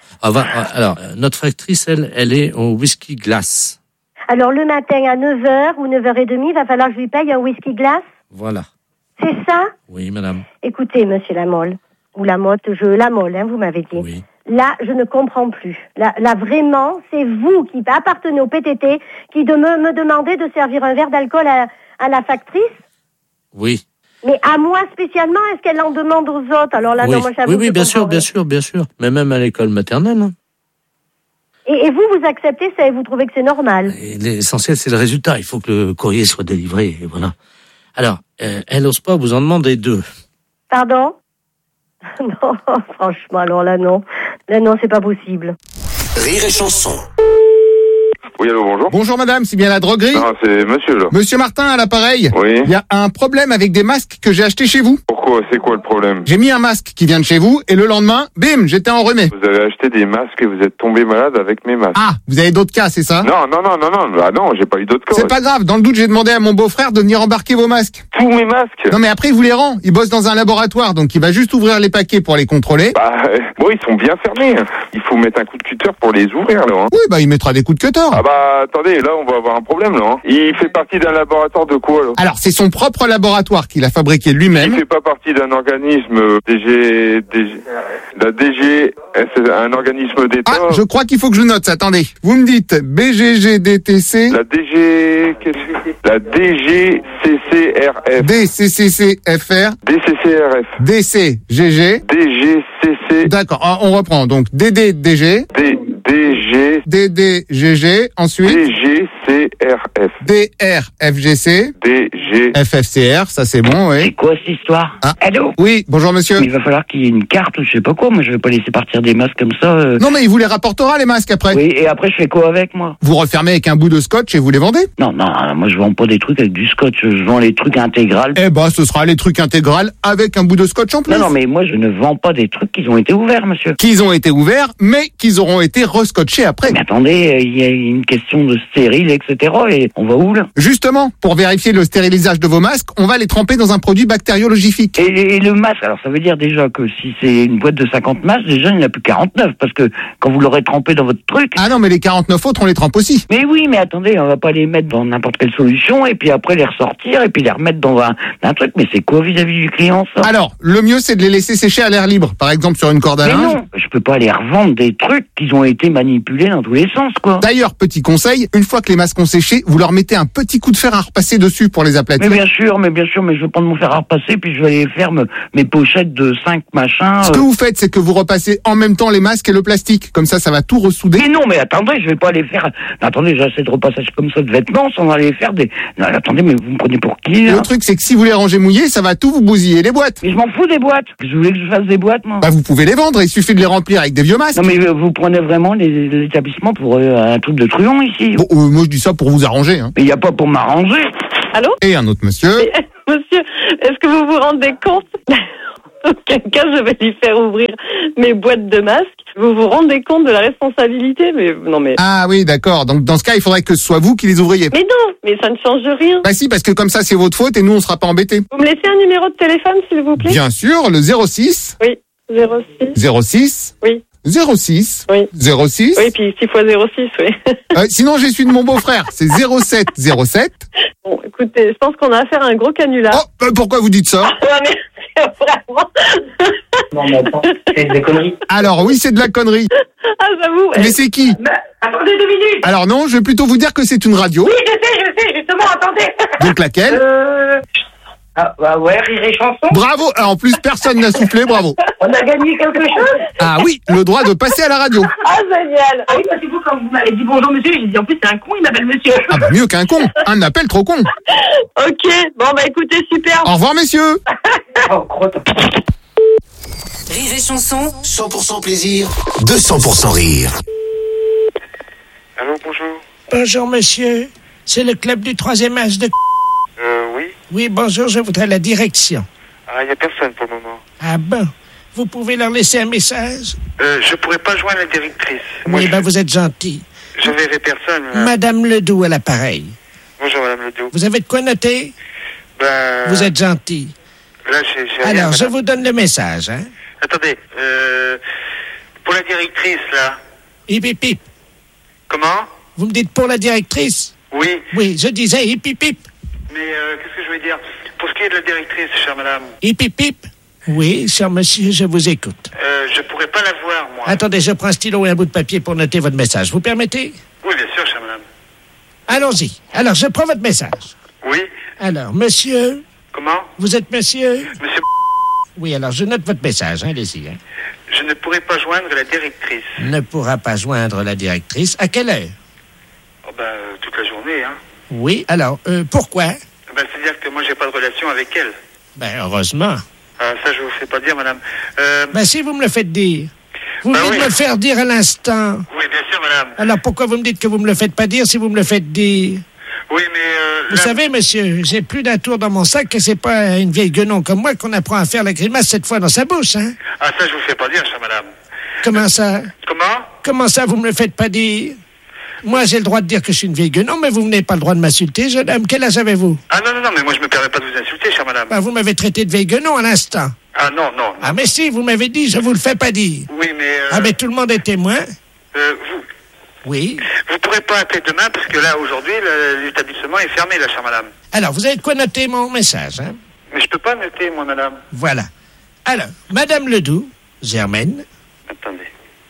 notre factrice, elle est au whisky glace. Alors, le matin à 9h ou 9h30, il va falloir que je lui paye un whisky glace? Voilà. C'est ça? Oui, madame. Écoutez, monsieur Lamolle, ou Lamotte, Lamolle, vous m'avez dit. Oui. Là, je ne comprends plus. Là, vraiment, c'est vous qui appartenez au PTT qui me demandez de servir un verre d'alcool à la factrice? Oui. Mais à moi spécialement, est-ce qu'elle en demande aux autres? Alors là, oui. Non, moi, j'avoue. Oui, bien sûr. Mais même à l'école maternelle. Et vous acceptez ça et vous trouvez que c'est normal? L'essentiel, c'est le résultat. Il faut que le courrier soit délivré, et voilà. Alors, elle n'ose pas vous en demander 2. Pardon? Non, franchement, alors là, non. Là, non, c'est pas possible. Rire et chanson. Oui, allô, bonjour. Bonjour madame, c'est bien la droguerie? Non, c'est monsieur, là. Monsieur Martin à l'appareil? Oui. Il y a un problème avec des masques que j'ai achetés chez vous. Pourquoi? C'est quoi le problème? J'ai mis un masque qui vient de chez vous et le lendemain, bim, j'étais enrhumé. Vous avez acheté des masques et vous êtes tombé malade avec mes masques. Ah, vous avez d'autres cas, c'est ça? Non. Ah non, j'ai pas eu d'autres cas. C'est pas grave, dans le doute, j'ai demandé à mon beau-frère de venir embarquer vos masques. Tous mes masques? Non mais après, il vous les rend. Il bosse dans un laboratoire, donc il va juste ouvrir les paquets pour les contrôler. Bon, ils sont bien fermés. Il faut mettre un coup de cutter pour les ouvrir, là. Oui, il mettra des coups de cutter. Attendez, là, on va avoir un problème, là. Il fait partie d'un laboratoire de quoi, là? Alors, c'est son propre laboratoire qu'il a fabriqué lui-même. Il fait pas partie d'un organisme c'est un organisme d'État. Ah, je crois qu'il faut que je note ça. Attendez. Vous me dites BGGDTC. La DGCCRF. DCCCFR. DCCRF. DCGG. DGCC. D'accord, on reprend. Donc DDDG. DDGG. Ensuite. DGCRF. DRFGC. FFCR, ça c'est bon, oui. C'est quoi cette histoire? Allô? Oui, bonjour monsieur. Il va falloir qu'il y ait une carte ou je sais pas quoi, moi je vais pas laisser partir des masques comme ça. Non mais il vous les rapportera les masques après. Oui, et après je fais quoi avec moi? Vous refermez avec un bout de scotch et vous les vendez? Non, moi je vends pas des trucs avec du scotch, je vends les trucs intégrales. Ce sera les trucs intégrales avec un bout de scotch en plus. Non, mais moi je ne vends pas des trucs qui ont été ouverts, monsieur. Qu'ils ont été ouverts, mais qu'ils auront été rescotchés après. Mais attendez, il y a une question de stérile, etc. Et on va où là? Justement, pour vérifier le stérilisage de vos masques, on va les tremper dans un produit bactériologique. Et le masque, alors ça veut dire déjà que si c'est une boîte de 50 masques, déjà il n'y en a plus 49, parce que quand vous l'aurez trempé dans votre truc... Ah non, mais les 49 autres, on les trempe aussi. Mais oui, mais attendez, on va pas les mettre dans n'importe quelle solution, et puis après les ressortir, et puis les remettre dans un truc, mais c'est quoi vis-à-vis du client, ça? Alors, le mieux c'est de les laisser sécher à l'air libre, par exemple sur une corde à linge. Mais non, je peux pas les revendre des trucs qui ont été manipulés dans tous les sens, quoi. D'ailleurs, petit conseil, une fois que les masques ont séché, vous leur mettez un petit coup de fer à repasser dessus pour les aplatir. Mais bien sûr, mais je veux prendre mon fer à repasser, puis je vais aller faire mes pochettes de 5 machins. Ce que vous faites, c'est que vous repassez en même temps les masques et le plastique. Comme ça va tout ressouder. Mais non, mais attendez, je vais pas aller faire... Attendez, j'essaie de repassage comme ça de vêtements sans aller faire des... Non, attendez, mais vous me prenez pour qui, là? Le truc, c'est que si vous les rangez mouillés, ça va tout vous bousiller les boîtes. Mais je m'en fous des boîtes. Je voulais que je fasse des boîtes, moi. Vous pouvez les vendre, il suffit de les remplir avec des vieux masques. Non, mais vous prenez vraiment l'établissement pour un truc de truand ici. Bon, moi je dis ça pour vous arranger. Hein. Il n'y a pas pour m'arranger. Allô? Et un autre monsieur. Monsieur, est-ce que vous vous rendez compte? Auquel cas, je vais lui faire ouvrir mes boîtes de masques. Vous vous rendez compte de la responsabilité? Mais non, mais... Ah oui, d'accord. Donc dans ce cas, il faudrait que ce soit vous qui les ouvriez. Mais non, mais ça ne change rien. Bah si, parce que comme ça, c'est votre faute et nous, on sera pas embêtés. Vous me laissez un numéro de téléphone, s'il vous plaît? Bien sûr, le 06. Oui, 06. 06. Oui. 06. Oui. 06. Oui, puis 6 fois 06, oui. Sinon, j'ai celui de mon beau-frère. C'est 07 07. Bon, écoutez, je pense qu'on a affaire à un gros canular. Oh, pourquoi vous dites ça? Ouais, mais vraiment... Non, mais attends, c'est des conneries. Alors, oui, c'est de la connerie. Ah, j'avoue. Mais c'est qui? Attendez 2 minutes. Alors non, je vais plutôt vous dire que c'est une radio. Oui, je sais, justement, attendez. Donc laquelle? Ah, bah ouais, Rire et Chanson. Bravo. Ah, en plus, personne n'a soufflé, bravo. On a gagné quelque chose. Ah oui, le droit de passer à la radio. Ah, génial. Ah oui, parce que vous, quand vous m'avez dit bonjour monsieur, j'ai dit en plus c'est un con, il m'appelle monsieur. Ah bah mieux qu'un con. Un appel trop con. Ok, bon bah écoutez, super. Au revoir, messieurs. Oh, crotte. Rire et Chanson. 100% plaisir, 200% rire. Allô, bonjour. Bonjour, monsieur. C'est le club du 3e âge de... Oui. Oui, bonjour, je voudrais la direction. Ah, il n'y a personne pour le moment. Ah bon? Vous pouvez leur laisser un message? Je pourrais pas joindre la directrice. Moi, Oui, ben vous êtes gentil. je verrai personne. Là. Madame Ledoux à l'appareil. Bonjour, Madame Ledoux. Vous avez de quoi noter? Ben... Vous êtes gentil. Là, j'ai rien, Alors, je madame. vous donne le message, hein? Attendez, pour la directrice, là. Hip, hip, hip. Comment? Vous me dites pour la directrice? Oui. Oui, je disais hip, hip, hip. Mais qu'est-ce que je veux dire? Pour ce qui est de la directrice, chère madame. Hip, hip, hip. Oui, cher monsieur, je vous écoute. Je pourrais pas la voir, moi. Attendez, je prends un stylo et un bout de papier pour noter votre message. Vous permettez? Oui, bien sûr, chère madame. Allons-y. Alors, je prends votre message. Oui. Alors, monsieur... Comment? Vous êtes monsieur? Monsieur... Oui, alors, je note votre message, hein, allez-y. Hein. Je ne pourrais pas joindre la directrice. Ne pourra pas joindre la directrice. À quelle heure? Oh, ben, toute la journée, hein. Oui, alors, pourquoi? Ben, c'est-à-dire que moi, j'ai pas de relation avec elle. Ben, heureusement. Ah, ça, je vous fais pas dire, madame. Ben, si vous me le faites dire. Vous Ben venez oui. de me le faire dire à l'instant. Oui, bien sûr, madame. Alors, pourquoi vous me dites que vous me le faites pas dire si vous me le faites dire? Oui, mais... Vous savez, monsieur, j'ai plus d'un tour dans mon sac que c'est pas une vieille guenon comme moi qu'on apprend à faire la grimace cette fois dans sa bouche, hein? Ah, ça, je vous fais pas dire, chère madame. Comment ça? Comment? Comment ça, vous me le faites pas dire? Moi, j'ai le droit de dire que je suis une vieille guenon, mais vous n'avez pas le droit de m'insulter, jeune homme. Quel âge avez-vous? Ah, non, mais moi, je me permets pas de vous insulter, chère madame. Ben, vous m'avez traité de vieille guenon à l'instant. Ah, non. Ah, mais si, vous m'avez dit, je vous le fais pas dire. Oui, mais... Ah, mais tout le monde est témoin. Vous... Oui. Vous pourrez pas appeler demain, parce que là, aujourd'hui, l'établissement est fermé, là, chère madame. Alors, vous avez de quoi noter mon message, hein? Mais je peux pas noter, moi, madame. Voilà. Alors, Madame Ledoux, Germaine. Attendez.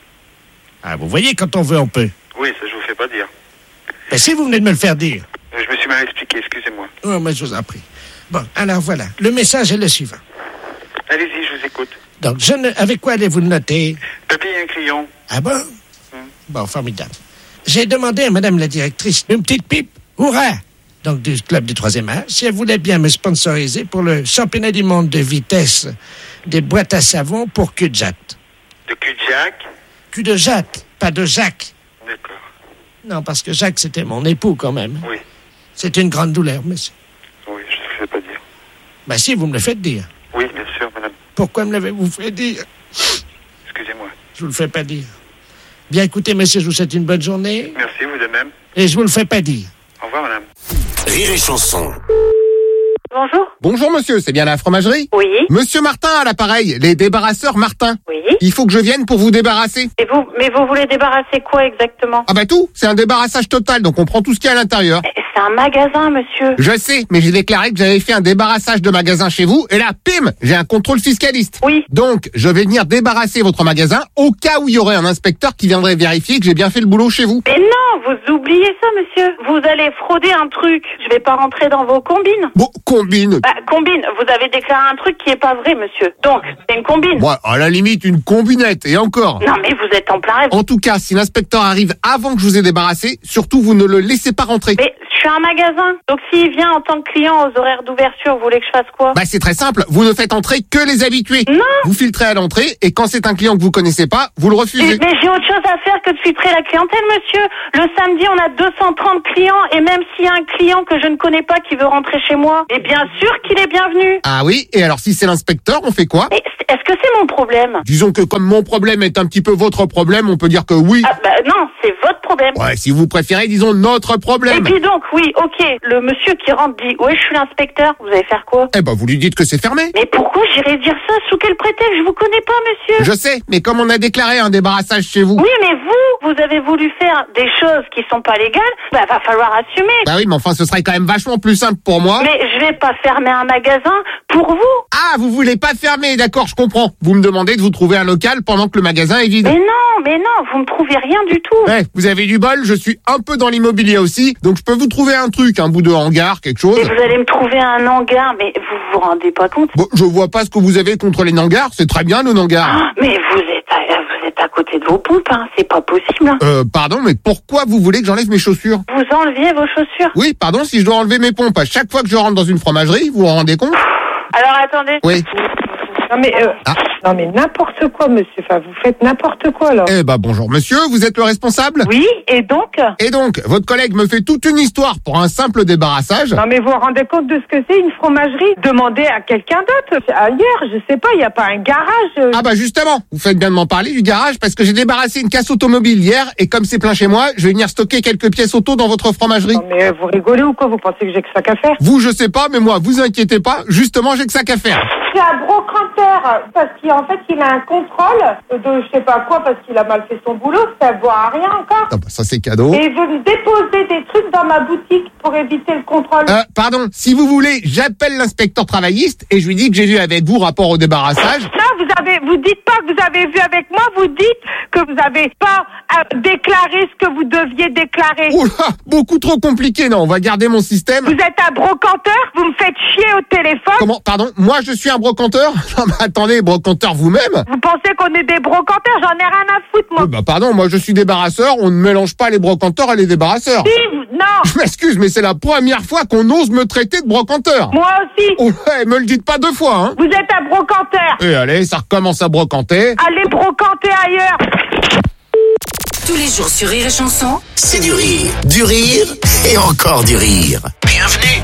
Ah, vous voyez, quand on veut, on peut. Oui, ça, je vous fais pas dire. Ben, si vous venez de me le faire dire. Je me suis mal expliqué, excusez-moi. Oh, mais je vous en prie. Bon, alors voilà. Le message est le suivant. Allez-y, je vous écoute. Donc, avec quoi allez-vous le noter? Papier et un crayon. Ah bon? Bon, formidable. J'ai demandé à Madame la directrice d'une petite pipe, hurrah, donc du club du 3e âge, si elle voulait bien me sponsoriser pour le championnat du monde de vitesse des boîtes à savon pour cul de jatte. De cul de Jacques? Cul de jatte, pas de Jacques. D'accord. Non, parce que Jacques, c'était mon époux quand même. Oui. C'est une grande douleur, monsieur. Oui, je ne fais pas dire. Ben si, vous me le faites dire. Oui, bien sûr, madame. Pourquoi me l'avez-vous fait dire? Excusez-moi. Je vous le fais pas dire. Bien, écoutez, monsieur, je vous souhaite une bonne journée. Merci, vous de même. Et je vous le fais pas dire. Au revoir, madame. Rire et Chanson. Bonjour. Bonjour monsieur, c'est bien la fromagerie? Oui. Monsieur Martin à l'appareil, les débarrasseurs Martin. Oui. Il faut que je vienne pour vous débarrasser. Mais vous voulez débarrasser quoi exactement? Ah bah tout, c'est un débarrassage total, donc on prend tout ce qu'il y a à l'intérieur. C'est un magasin, monsieur. Je sais, mais j'ai déclaré que j'avais fait un débarrassage de magasin chez vous, et là, pim, j'ai un contrôle fiscaliste. Oui. Donc, je vais venir débarrasser votre magasin au cas où il y aurait un inspecteur qui viendrait vérifier que j'ai bien fait le boulot chez vous. Mais non, vous oubliez ça, monsieur. Vous allez frauder un truc. Je vais pas rentrer dans vos combines. Bon, combine. Bah, combine. Vous avez déclaré un truc qui est pas vrai, monsieur. Donc, c'est une combine. Moi, à la limite, une combinette, et encore. Non, mais vous êtes en plein rêve. En tout cas, si l'inspecteur arrive avant que je vous ai débarrassé, surtout vous ne le laissez pas rentrer. Mais je suis un magasin. Donc s'il vient en tant que client aux horaires d'ouverture, vous voulez que je fasse quoi? Bah c'est très simple, vous ne faites entrer que les habitués. Non. Vous filtrez à l'entrée et quand c'est un client que vous connaissez pas, vous le refusez. Mais j'ai autre chose à faire que de filtrer la clientèle, monsieur. Le samedi, on a 230 clients et même s'il y a un client que je ne connais pas qui veut rentrer chez moi, et bien sûr qu'il est bienvenu. Ah oui, et alors si c'est l'inspecteur, on fait quoi? Mais est-ce que c'est mon problème? Disons que comme mon problème est un petit peu votre problème, on peut dire que oui. Ah bah non, c'est votre problème. Ouais, si vous préférez, disons notre problème. Et puis donc, oui, ok, le monsieur qui rentre dit « Ouais, je suis l'inspecteur, vous allez faire quoi ?» Eh ben, vous lui dites que c'est fermé. Mais pourquoi j'irais dire ça? Sous quel prétexte? Je vous connais pas, monsieur. Je sais, mais comme on a déclaré un débarrassage chez vous... Oui, mais vous avez voulu faire des choses qui sont pas légales, bah va falloir assumer. Bah oui, mais enfin, ce serait quand même vachement plus simple pour moi. Mais je vais pas fermer un magasin pour vous. Ah, vous voulez pas fermer, d'accord, je comprends. Vous me demandez de vous trouver un local pendant que le magasin est vide. Mais non, vous me trouvez rien du tout. Ouais, vous avez du bol, je suis un peu dans l'immobilier aussi, donc je peux vous trouver un truc, un bout de hangar, quelque chose. Et vous allez me trouver un hangar, mais vous vous rendez pas compte? Bon, je vois pas ce que vous avez contre les hangars, c'est très bien nos hangars. Ah, mais vous êtes à côté de vos pompes, hein, c'est pas possible. Pardon, mais pourquoi vous voulez que j'enlève mes chaussures? Vous enleviez vos chaussures? Oui, pardon, si je dois enlever mes pompes à chaque fois que je rentre dans une fromagerie, vous vous rendez compte? Alors attendez. Oui. Non mais n'importe quoi, monsieur. Enfin, vous faites n'importe quoi là. Eh ben bonjour monsieur, vous êtes le responsable? Oui, et donc? Et donc, votre collègue me fait toute une histoire pour un simple débarrassage. Non mais vous vous rendez compte de ce que c'est une fromagerie? Demandez à quelqu'un d'autre. Ailleurs, je sais pas, il y a pas un garage. Ah bah justement, vous faites bien de m'en parler du garage parce que j'ai débarrassé une casse automobile hier et comme c'est plein chez moi, je vais venir stocker quelques pièces auto dans votre fromagerie. Non mais vous rigolez ou quoi? Vous pensez que j'ai que ça qu'à faire? Vous, je sais pas, mais moi, vous inquiétez pas, justement, j'ai que ça qu'à faire. C'est un brocanteur parce qu'en fait il a un contrôle de je sais pas quoi parce qu'il a mal fait son boulot, ça ne voit à rien encore. Ah bah ça c'est cadeau. Et il veut me déposer des trucs dans ma boutique pour éviter le contrôle. Pardon, si vous voulez, j'appelle l'inspecteur travailliste et je lui dis que j'ai vu avec vous rapport au débarrassage. Non, vous dites pas que vous avez vu avec moi, vous dites que vous avez pas déclaré ce que vous deviez déclarer. Oula, beaucoup trop compliqué, non, on va garder mon système. Vous êtes un brocanteur, vous me faites chier au téléphone. Comment, pardon, moi je suis un brocanteur? Non mais attendez, brocanteur vous-même? Vous pensez qu'on est des brocanteurs? J'en ai rien à foutre, moi. Bah pardon, moi je suis débarrasseur, on ne mélange pas les brocanteurs et les débarrasseurs. Non. Je m'excuse, mais c'est la première fois qu'on ose me traiter de brocanteur. Moi aussi. Oh ouais, me le dites pas deux fois, hein. Vous êtes un brocanteur. Et allez, ça recommence à brocanter. Allez brocanter ailleurs. Tous les jours sur Rire et Chanson, c'est du rire et encore du rire. Bienvenue.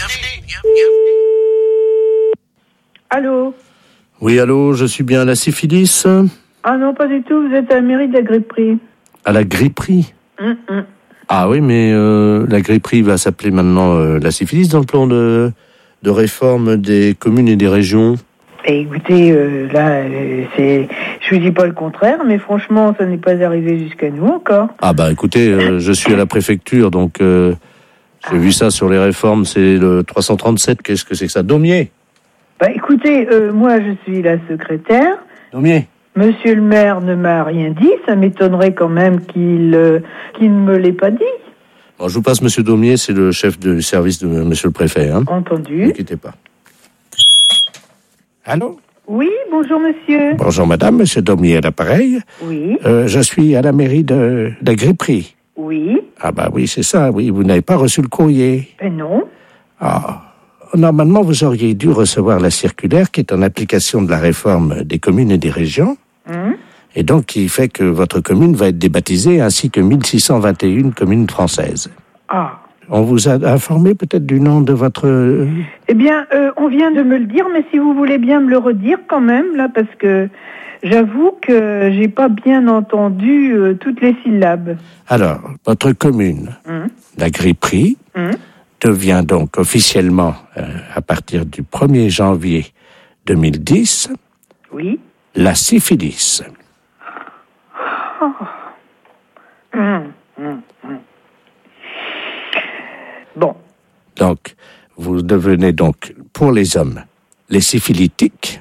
Allô? Oui, allô, je suis bien à la syphilis? Ah non, pas du tout, vous êtes à la mairie de la Gripperie. À la Gripperie? Ah oui, mais la Gripperie va s'appeler maintenant la syphilis dans le plan de réforme des communes et des régions. Écoutez, je vous dis pas le contraire, mais franchement, ça n'est pas arrivé jusqu'à nous encore. Ah bah écoutez, je suis à la préfecture, donc j'ai vu ça sur les réformes, c'est le 337, qu'est-ce que c'est que ça? Daumier? Bah écoutez, moi je suis la secrétaire. Daumier? Monsieur le maire ne m'a rien dit, ça m'étonnerait quand même qu'il ne me l'ait pas dit. Bon, je vous passe monsieur Daumier, c'est le chef du service de monsieur le préfet. Hein. Entendu. Ne quittez pas. Allô? Oui, bonjour monsieur. Bonjour madame, monsieur Daumier à l'appareil. Oui. Je suis à la mairie de la Gripperie. Oui. Ah bah oui, c'est ça, oui, vous n'avez pas reçu le courrier. Non. Ah, normalement vous auriez dû recevoir la circulaire qui est en application de la réforme des communes et des régions. Et donc qui fait que votre commune va être débaptisée ainsi que 1621 communes françaises. Ah. On vous a informé peut-être du nom de votre... Eh bien, on vient de me le dire, mais si vous voulez bien me le redire quand même, là, parce que j'avoue que j'ai pas bien entendu toutes les syllabes. Alors, votre commune, la Gripperie, devient donc officiellement, à partir du 1er janvier 2010, oui, la syphilis. Bon. Donc, vous devenez donc, pour les hommes, les syphilitiques.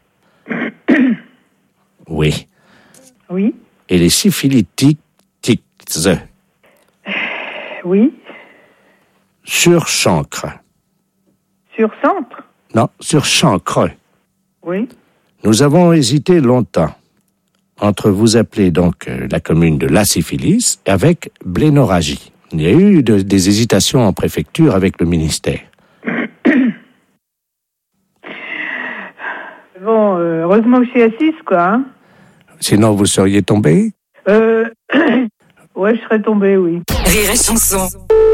Oui. Oui. Et les syphilitiques. Oui. Sur chancre. Sur centre? Non, sur chancre. Oui. Nous avons hésité longtemps entre vous appeler donc la commune de la syphilis avec blénorragie. Il y a eu des hésitations en préfecture avec le ministère. Bon, heureusement que je suis assise, quoi. Hein. Sinon, vous seriez tombé? Ouais, je serais tombée, oui. Rire et chanson.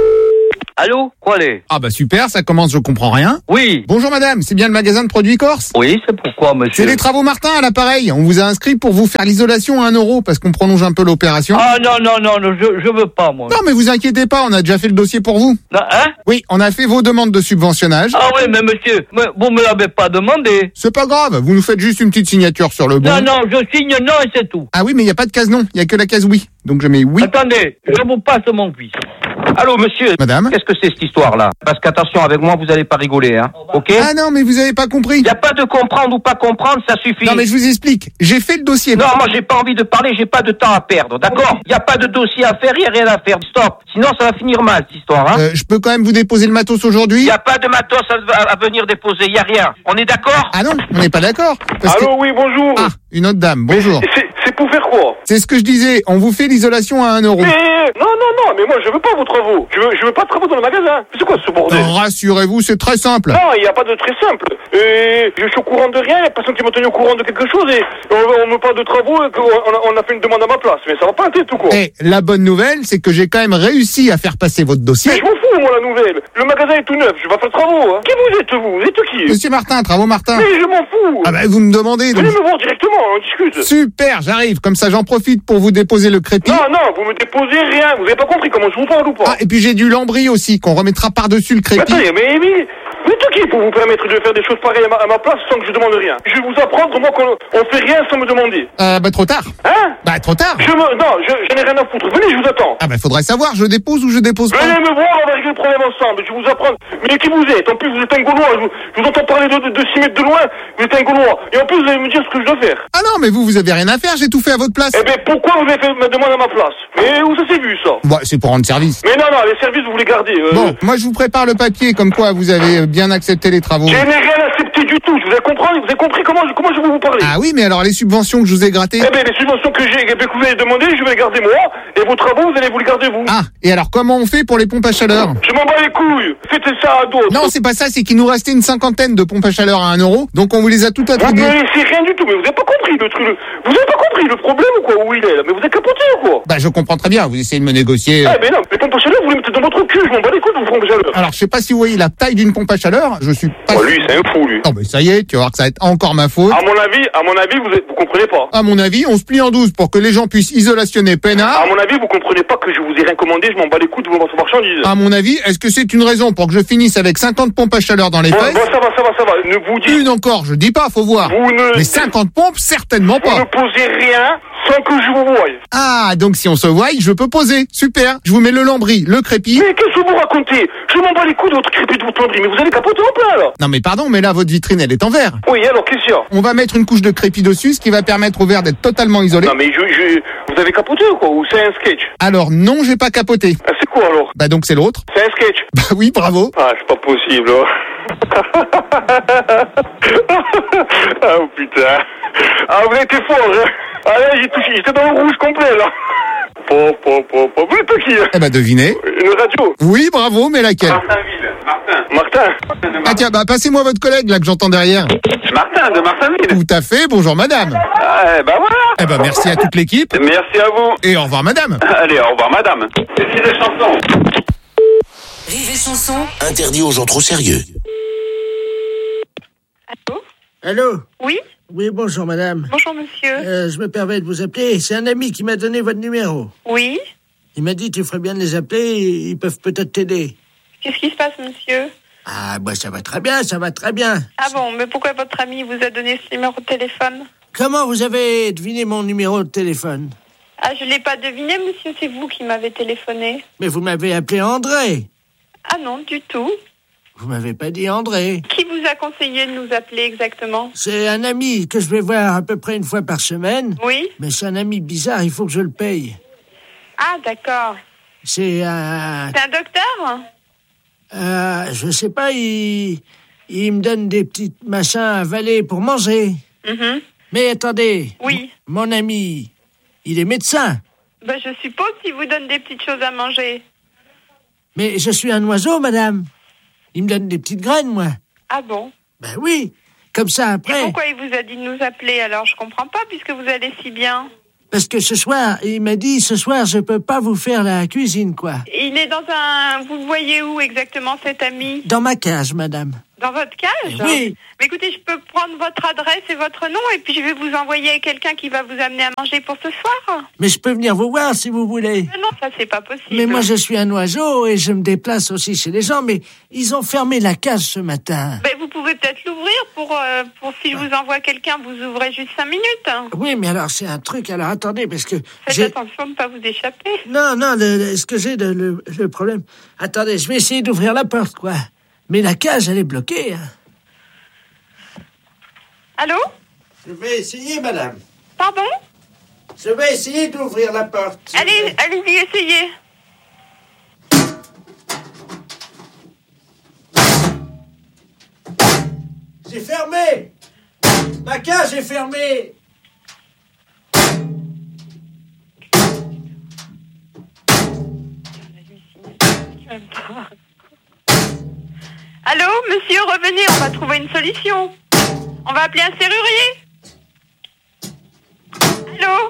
Allô? Quoi les? Ah bah super, ça commence, je comprends rien. Oui. Bonjour madame, c'est bien le magasin de produits Corse? Oui, c'est pourquoi monsieur? C'est les travaux Martin à l'appareil. On vous a inscrit pour vous faire l'isolation à 1 € parce qu'on prolonge un peu l'opération. Ah non, je veux pas moi. Non mais vous inquiétez pas, on a déjà fait le dossier pour vous. Hein? Oui, on a fait vos demandes de subventionnage. Ah oui, mais monsieur, vous me l'avez pas demandé. C'est pas grave, vous nous faites juste une petite signature sur le bon. Non, je signe non et c'est tout. Ah oui, mais il n'y a pas de case non, il y a que la case oui. Donc je mets oui. Attendez, je vous passe mon cuisse. Allô monsieur. Madame. Qu'est-ce que c'est cette histoire-là? Parce qu'attention, avec moi, vous allez pas rigoler, hein. Ok? Ah non, mais vous avez pas compris. Y a pas de comprendre ou pas comprendre, ça suffit. Non mais je vous explique, j'ai fait le dossier. Non, moi j'ai pas envie de parler, j'ai pas de temps à perdre, d'accord? Y a pas de dossier à faire, y a rien à faire. Stop. Sinon ça va finir mal cette histoire, hein. Je peux quand même vous déposer le matos aujourd'hui? Y a pas de matos à venir déposer, y a rien. On est d'accord? Ah non, on n'est pas d'accord. Allô, oui, bonjour. Ah, une autre dame, bonjour. C'est pour faire quoi? C'est ce que je disais, on vous fait l'isolation à 1 €. Non, mais moi je veux pas vos travaux. Je veux pas de travaux dans le magasin. C'est quoi ce bordel? Rassurez-vous, c'est très simple. Non, il n'y a pas de très simple. Je suis au courant de rien, il n'y a personne qui m'a tenu au courant de quelque chose et on me parle de travaux et on a fait une demande à ma place. Mais ça va pas un tête ou quoi? Et la bonne nouvelle, c'est que j'ai quand même réussi à faire passer votre dossier. Mais je m'en fous, moi, la nouvelle. Le magasin est tout neuf, je vais pas faire de travaux. Hein. Qui vous êtes, vous? Vous êtes qui? Monsieur Martin, travaux Martin. Mais je m'en fous. Ah bah vous me demandez. Donc... Venez me voir directement, on discute. Super, j'arrive. Comme ça, j'en profite pour vous déposer le crépi. Non, vous me déposez rien. Vous avez pas compris comment je vous parle ou pas? Ah, et puis j'ai du lambris aussi, qu'on remettra par-dessus le crépi. Attendez, mais vous êtes qui pour vous permettre de faire des choses pareilles à ma place sans que je demande rien? Je vais vous apprendre, moi, qu'on fait rien sans me demander. Bah trop tard. Hein? Bah trop tard. Non, je n'ai rien à foutre. Venez, je vous attends. Ah bah faudrait savoir, je dépose ou je dépose pas. Venez me voir, on va régler le problème ensemble. Je vais vous apprendre. Mais qui vous êtes? En plus, vous êtes un Gaulois. Je vous entends parler de 6 mètres de loin. Vous êtes un Gaulois. Et en plus, vous allez me dire ce que je dois faire. Ah non, mais vous avez rien à faire, j'ai tout fait à votre place. Eh ben, pourquoi vous avez fait ma demande à ma place? Mais où ça s'est vu, ça? Bah, c'est pour rendre service. Mais non, les services, vous les gardez. Bon, moi, je vous prépare le papier, comme quoi vous avez bien accepté les travaux. Je n'ai rien accepté du tout. Vous avez compris comment je vais vous parler? Ah oui, mais alors les subventions que je vous ai grattées. Eh ben, les subventions que vous avez demandées, je vais les garder moi. Et vos travaux, vous allez vous les garder vous. Ah, et alors comment on fait pour les pompes à chaleur? Je m'en bats les couilles. Faites ça à d'autres. Non, c'est pas ça, c'est qu'il nous restait une 50aine de pompes à chaleur à 1 €. Donc on vous les a toutes attribuées. Mais c'est rien du tout. Mais vous avez pas compris le truc. Vous avez pas compris le problème ou quoi? Où il est là? Mais vous êtes capoté ou quoi? Bah, je comprends très bien. Vous essayez de me négocier. Eh ben non, les pompes à chaleur, vous les mettez dans votre cul. Je m'en bats les couilles de vos pompes à chaleur. Alors, je sais pas si vous voyez la taille d'une pompe à chaleur. Je suis pas. Oh, lui, c'est un fou, lui. Oh, mais ça y est, tu vas voir que ça va être encore ma faute. À mon avis, vous comprenez pas. À mon avis, on se plie en 12 pour que les gens puissent isolationner peinard. À mon avis, vous comprenez pas que je vous ai rien commandé. Je m'en bats les couilles de vos marchandises. À mon avis, est-ce que c'est une raison pour que je finisse avec 50 pompes à chaleur dans les fesses? Bon, ça va. Ne vous dites... Une encore, je dis pas, faut voir. Mais 50 pompes, certainement pas. Vous ne posez rien sans que je vous voie. Ah, donc si on se voit, je peux poser. Super. Je vous mets le lambris, le crépi. Mais qu'est-ce que vous racontez? Je m'en bats les couilles de votre crépi, de votre lambris. Mais vous allez capoter en plein, là. Non mais pardon, mais là, votre vitrine, elle est en verre. Oui, alors, qu'est-ce qu'il y a? On va mettre une couche de crépi dessus, ce qui va permettre au verre d'être totalement isolé. Non mais vous avez capoté ou quoi? Ou c'est un sketch? Alors non, j'ai pas capoté. Ah, c'est quoi alors? Bah donc c'est l'autre. C'est un sketch? Bah oui, bravo. Ah, c'est pas possible. Ah oh, putain. Ah, vous avez été fort, hein. Ah là, j'ai touché, j'étais dans le rouge complet là. Vous êtes qui? Eh bah devinez. Une radio? Oui, bravo, mais laquelle? Martin. Ah tiens, bah passez-moi votre collègue là que j'entends derrière. Martin de Martinville. Tout à fait, bonjour madame. Ah, bah voilà. Eh bah merci à toute l'équipe. Merci à vous. Et au revoir madame. Allez, au revoir madame. C'est des chansons. Rire et chanson. Interdit aux gens trop sérieux. Allô? Oui? Oui, bonjour madame. Bonjour monsieur. Je me permets de vous appeler. C'est un ami qui m'a donné votre numéro. Oui? Il m'a dit tu ferais bien de les appeler, ils peuvent peut-être t'aider. Qu'est-ce qui se passe monsieur? Ah, bah ça va très bien, ça va très bien. Ah bon, mais pourquoi votre ami vous a donné ce numéro de téléphone? Comment vous avez deviné mon numéro de téléphone? Ah, je l'ai pas deviné monsieur, c'est vous qui m'avez téléphoné. Mais vous m'avez appelé André. Ah non, du tout. Vous m'avez pas dit André. Qui vous a conseillé de nous appeler exactement? C'est un ami que je vais voir à peu près une fois par semaine. Oui? Mais c'est un ami bizarre, il faut que je le paye. Ah, d'accord. C'est un... C'est un docteur? Je sais pas, il me donne des petits machins à avaler pour manger. Mm-hmm. Mais attendez. Oui. Mon ami, il est médecin. Ben, je suppose qu'il vous donne des petites choses à manger. Mais je suis un oiseau, madame. Il me donne des petites graines, moi. Ah bon? Ben oui. Comme ça, après... Et pourquoi il vous a dit de nous appeler, alors? Je comprends pas, puisque vous allez si bien. Parce que ce soir, il m'a dit, ce soir, je peux pas vous faire la cuisine, quoi. Il est dans un... Vous le voyez où exactement, cet ami? Dans ma cage, madame. Dans votre cage? Oui. Mais écoutez, je peux prendre votre adresse et votre nom, et puis je vais vous envoyer quelqu'un qui va vous amener à manger pour ce soir. Mais je peux venir vous voir si vous voulez. Mais non, ça c'est pas possible. Mais moi je suis un oiseau et je me déplace aussi chez les gens, mais ils ont fermé la cage ce matin. Ben, vous pouvez peut-être l'ouvrir pour si je vous envoie quelqu'un, vous ouvrez juste 5 minutes. Oui, mais alors c'est un truc, alors attendez, parce que... Faites attention de ne pas vous échapper. Non, ce que j'ai, le problème... Attendez, je vais essayer d'ouvrir la porte, quoi. Mais la cage, elle est bloquée. Hein. Allô? Je vais essayer, madame. Pardon? Je vais essayer d'ouvrir la porte. Allez-y, essayez. C'est fermé. Ma cage est fermée. Allô, monsieur, revenez, on va trouver une solution. On va appeler un serrurier. Allô?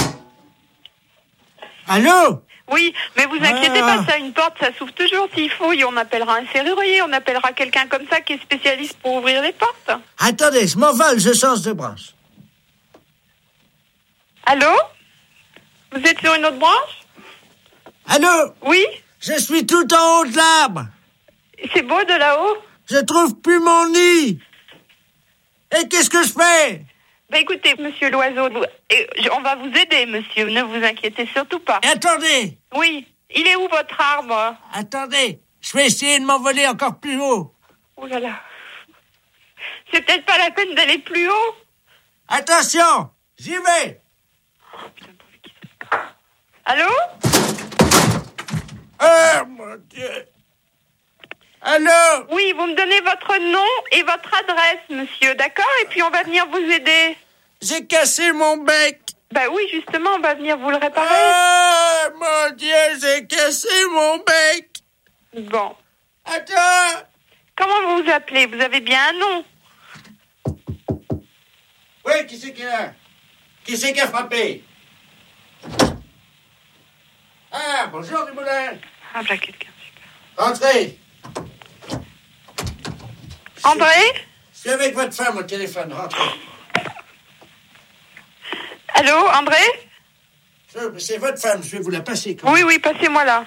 Allô? Oui, mais vous inquiétez pas, ça, une porte, ça s'ouvre toujours s'il faut. Et on appellera un serrurier, on appellera quelqu'un comme ça qui est spécialiste pour ouvrir les portes. Attendez, je m'envole, je change de branche. Allô? Vous êtes sur une autre branche? Allô? Oui? Je suis tout en haut de l'arbre. C'est beau de là-haut? Je trouve plus mon nid. Et qu'est-ce que je fais? Ben écoutez, monsieur l'oiseau, on va vous aider, monsieur. Ne vous inquiétez surtout pas. Et attendez. Oui. Il est où votre arbre? Attendez. Je vais essayer de m'envoler encore plus haut. Oh là là. C'est peut-être pas la peine d'aller plus haut. Attention. J'y vais. Allô? Oh mon Dieu. Allô? Oui, vous me donnez votre nom et votre adresse, monsieur, d'accord? Et puis on va venir vous aider. J'ai cassé mon bec. Bah oui, justement, on va venir vous le réparer. Oh mon Dieu, j'ai cassé mon bec. Bon. Attends. Comment vous vous appelez? Vous avez bien un nom? Oui, qui c'est qui a? Qui c'est qui a frappé? Ah, bonjour, les moulins. Ah, bah quelqu'un, super. Entrez. André? Je suis avec votre femme au téléphone, rentrez. Allô, André? C'est votre femme, je vais vous la passer. Oui, passez-moi là.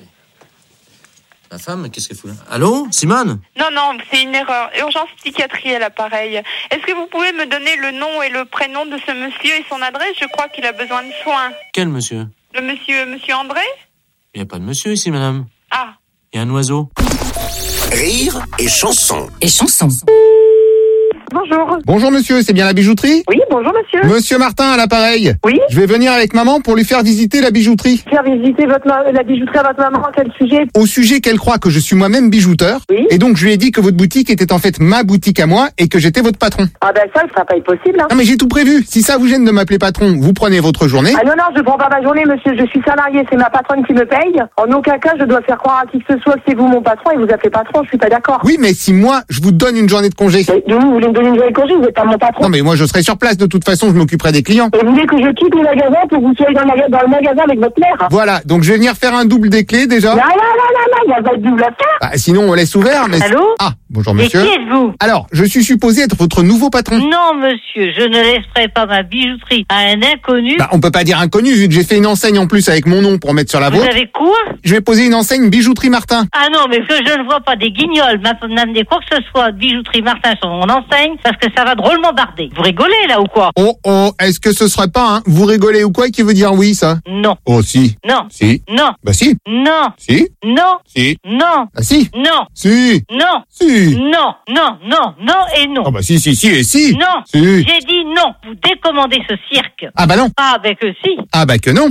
La femme, qu'est-ce qu'elle fout là? Allô, Simone? Non, c'est une erreur. Urgence psychiatrie à l'appareil. Est-ce que vous pouvez me donner le nom et le prénom de ce monsieur et son adresse? Je crois qu'il a besoin de soins. Quel monsieur? Le monsieur André? Il n'y a pas de monsieur ici, madame. Ah. Il y a un oiseau. Rire et chanson. Bonjour. Bonjour monsieur, c'est bien la bijouterie? Oui, bonjour monsieur. Monsieur Martin à l'appareil. Oui. Je vais venir avec maman pour lui faire visiter la bijouterie. Faire visiter la bijouterie à votre maman, à quel sujet? Au sujet qu'elle croit que je suis moi-même bijouteur. Oui. Et donc je lui ai dit que votre boutique était en fait ma boutique à moi et que j'étais votre patron. Ah ben ça va pas être possible. Hein. Non mais j'ai tout prévu. Si ça vous gêne de m'appeler patron, vous prenez votre journée. Ah non, je prends pas ma journée monsieur, je suis salarié, c'est ma patronne qui me paye. En aucun cas je dois faire croire à qui que ce soit que c'est vous mon patron et vous appelez patron, je suis pas d'accord. Oui mais si moi je vous donne une journée de congé. Mais vous voulez me donner une journée de congé, vous êtes pas mon patron. Non mais moi je serai sur place de toute façon, je m'occuperai des clients. Et vous voulez que je quitte le magasin pour que vous soyez dans le magasin avec votre mère? Voilà, donc je vais venir faire un double des clés déjà. Non, il y a pas de double à faire. Ah, sinon on laisse ouvert mais... Allô? Ah, bonjour monsieur. Et qui êtes-vous? Alors, je suis supposé être votre nouveau patron. Non monsieur, je ne laisserai pas ma bijouterie à un inconnu. Bah, on peut pas dire inconnu vu que j'ai fait une enseigne en plus avec mon nom pour mettre sur la Vous vôtre. avez quoi? Je vais poser une enseigne bijouterie Martin. Ah non, mais que je ne vois pas des guignols m'amener quoi que ce soit de bijouterie Martin sur mon enseigne, parce que ça va drôlement barder. Vous rigolez là ou quoi? Oh, est-ce que ce serait pas vous rigolez ou quoi qui veut dire oui ça? Non. Oh si. Non. Si. Non. Bah si. Non. Si. Non. Si. Non. Ah si. Non. Si. Non. Si. Non et non. Ah bah si et si. Non. Si. J'ai dit non. Vous décommandez ce cirque. Ah bah non. Ah, ben que si. Ah bah que non. Si.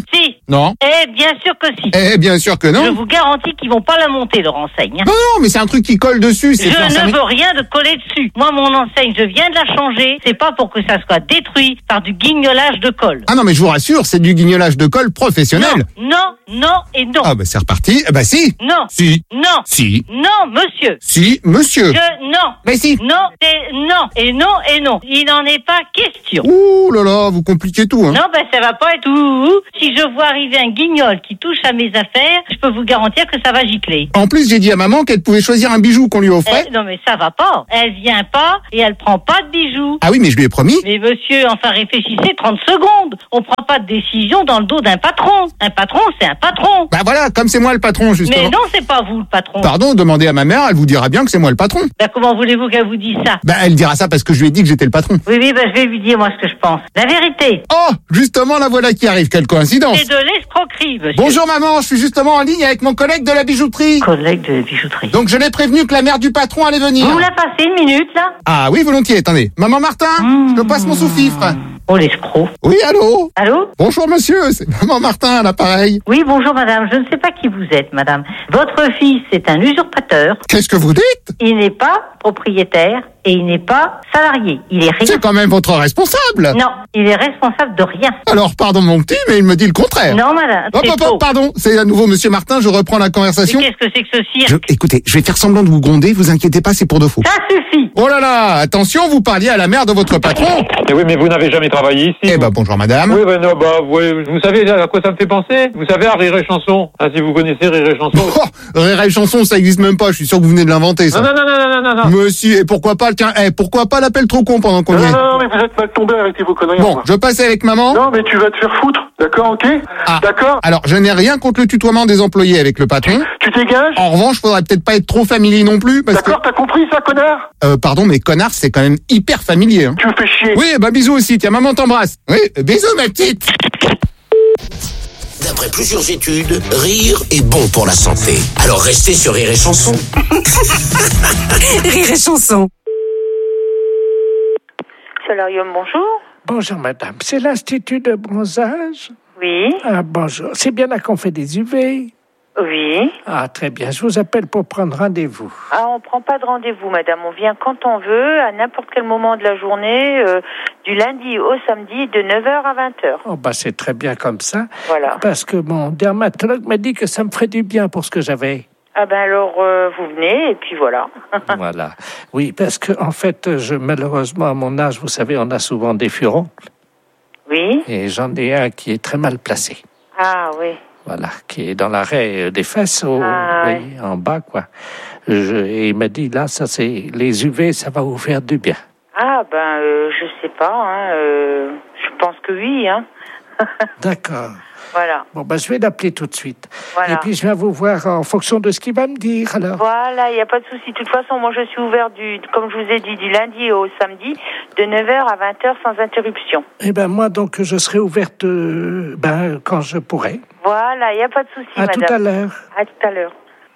Non. Eh, bien sûr que si. Eh, bien sûr que non. Je vous garantis qu'ils vont pas la monter, leur enseigne. Non, mais c'est un truc qui colle dessus. Je ne veux rien de coller dessus. Moi, mon enseigne, je viens de la changer. C'est pas pour que ça soit détruit par du guignolage de colle. Ah non, mais je vous rassure, c'est du guignolage de colle professionnel. Non et non. Ah bah c'est reparti. Eh bah si. Non. Si. Non. Si. Non, monsieur. Si, monsieur. Non. Mais si. Non, et non. Et non, et non. Il n'en est pas question. Ouh là là, vous compliquez tout, hein. Non, ben ça va pas être tout. Si je vois arriver un guignol qui touche à mes affaires, je peux vous garantir que ça va gicler. En plus, j'ai dit à maman qu'elle pouvait choisir un bijou qu'on lui offrait. Non, mais ça va pas. Elle vient pas et elle prend pas de bijoux. Ah oui, mais je lui ai promis. Mais monsieur, enfin réfléchissez 30 secondes. On prend pas de décision dans le dos d'un patron. Un patron, c'est un patron. Bah voilà, comme c'est moi le patron, justement. Mais non, c'est pas vous le patron. Pardon, demandez à ma mère, elle vous dira bien que c'est moi le patron. Bah comment voulez-vous qu'elle vous dise ça? Bah elle dira ça parce que je lui ai dit que j'étais le patron. Oui, bah je vais lui dire moi ce que je pense. La vérité. Oh, justement, la voilà qui arrive, quelle coïncidence. C'est de l'escroquerie, monsieur. Bonjour maman, je suis justement en ligne avec mon collègue de la bijouterie. Collègue de la bijouterie. Donc je l'ai prévenu que la mère du patron allait venir. Vous la passez une minute, là? Ah oui, volontiers, attendez. Maman Martin, je te passe mon sous-fifre. Oh, l'escroc. Oui, allô? Allô? Bonjour monsieur, c'est maman Martin à l'appareil. Oui, bonjour madame, je ne sais pas qui vous êtes, madame. Votre fils est un usurpateur. Qu'est-ce que vous dites? Il n'est pas propriétaire et il n'est pas salarié. Il est rien. C'est quand même votre responsable. Non, il est responsable de rien. Alors, pardon mon petit, mais il me dit le contraire. Non, madame, c'est faux. Pardon, c'est à nouveau monsieur Martin, je reprends la conversation. Mais qu'est-ce que c'est que ce cirque? Écoutez, je vais faire semblant de vous gronder, vous inquiétez pas, c'est pour de faux. Ça suffit. Oh là là, attention, vous parliez à la mère de votre patron. Eh oui, mais vous n'avez jamais travaillé ici. Eh ben, bonjour madame. Oui, ben non, vous savez à quoi ça me fait penser? Vous savez à Rire et Chanson? Ah, si vous connaissez Rire et Chanson. Oh, Rire et Chanson, ça existe même pas, je suis sûr que vous venez de l'inventer, ça. Non. Monsieur, et pourquoi pas, tiens, pourquoi pas l'appel trop con pendant qu'on y est? Non, mais vous êtes mal tombé, arrêtez vos conneries. Bon, je passe avec maman. Non, mais tu vas te faire foutre, d'accord, ok? Ah, d'accord? Alors, je n'ai rien contre le tutoiement des employés avec le patron. Tu dégages? En revanche, faudrait peut-être pas être trop familier non plus, parce d'accord, t'as compris ça, connard? Pardon, mais connard, c'est quand même hyper familier, hein. Tu me fais chier. Oui, bah bisous aussi, tiens, maman t'embrasse. Oui, bisous ma petite. D'après plusieurs études, rire est bon pour la santé. Alors restez sur Rire et Chanson. Rire et Chanson. Solarium, bonjour. Bonjour madame, c'est l'Institut de bronzage? Oui. Ah bonjour, c'est bien là qu'on fait des UV? Oui. Ah très bien, je vous appelle pour prendre rendez-vous. Ah, on prend pas de rendez-vous, madame. On vient quand on veut, à n'importe quel moment de la journée, du lundi au samedi, de 9h à 20h. Oh bah c'est très bien comme ça. Voilà. Parce que mon dermatologue m'a dit que ça me ferait du bien pour ce que j'avais. Ah ben alors, vous venez, et puis voilà. Voilà. Oui, parce que en fait, malheureusement, à mon âge, vous savez, on a souvent des furoncles. Oui. Et j'en ai un qui est très mal placé. Ah oui. Voilà, qui est dans l'arrêt des fesses, vous voyez, en bas, quoi. Et il m'a dit, là, ça c'est les UV, ça va vous faire du bien. Ah ben, je sais pas, hein, je pense que oui, hein. D'accord. Voilà. Bon, ben, je vais l'appeler tout de suite. Voilà. Et puis, je vais vous voir en fonction de ce qu'il va me dire, alors. Voilà, il n'y a pas de souci. De toute façon, moi, je suis ouvert comme je vous ai dit, du lundi au samedi, de 9h à 20h sans interruption. Eh ben, moi, donc, je serai ouverte, quand je pourrai. Voilà, il n'y a pas de souci, madame. À tout à l'heure. À tout à l'heure.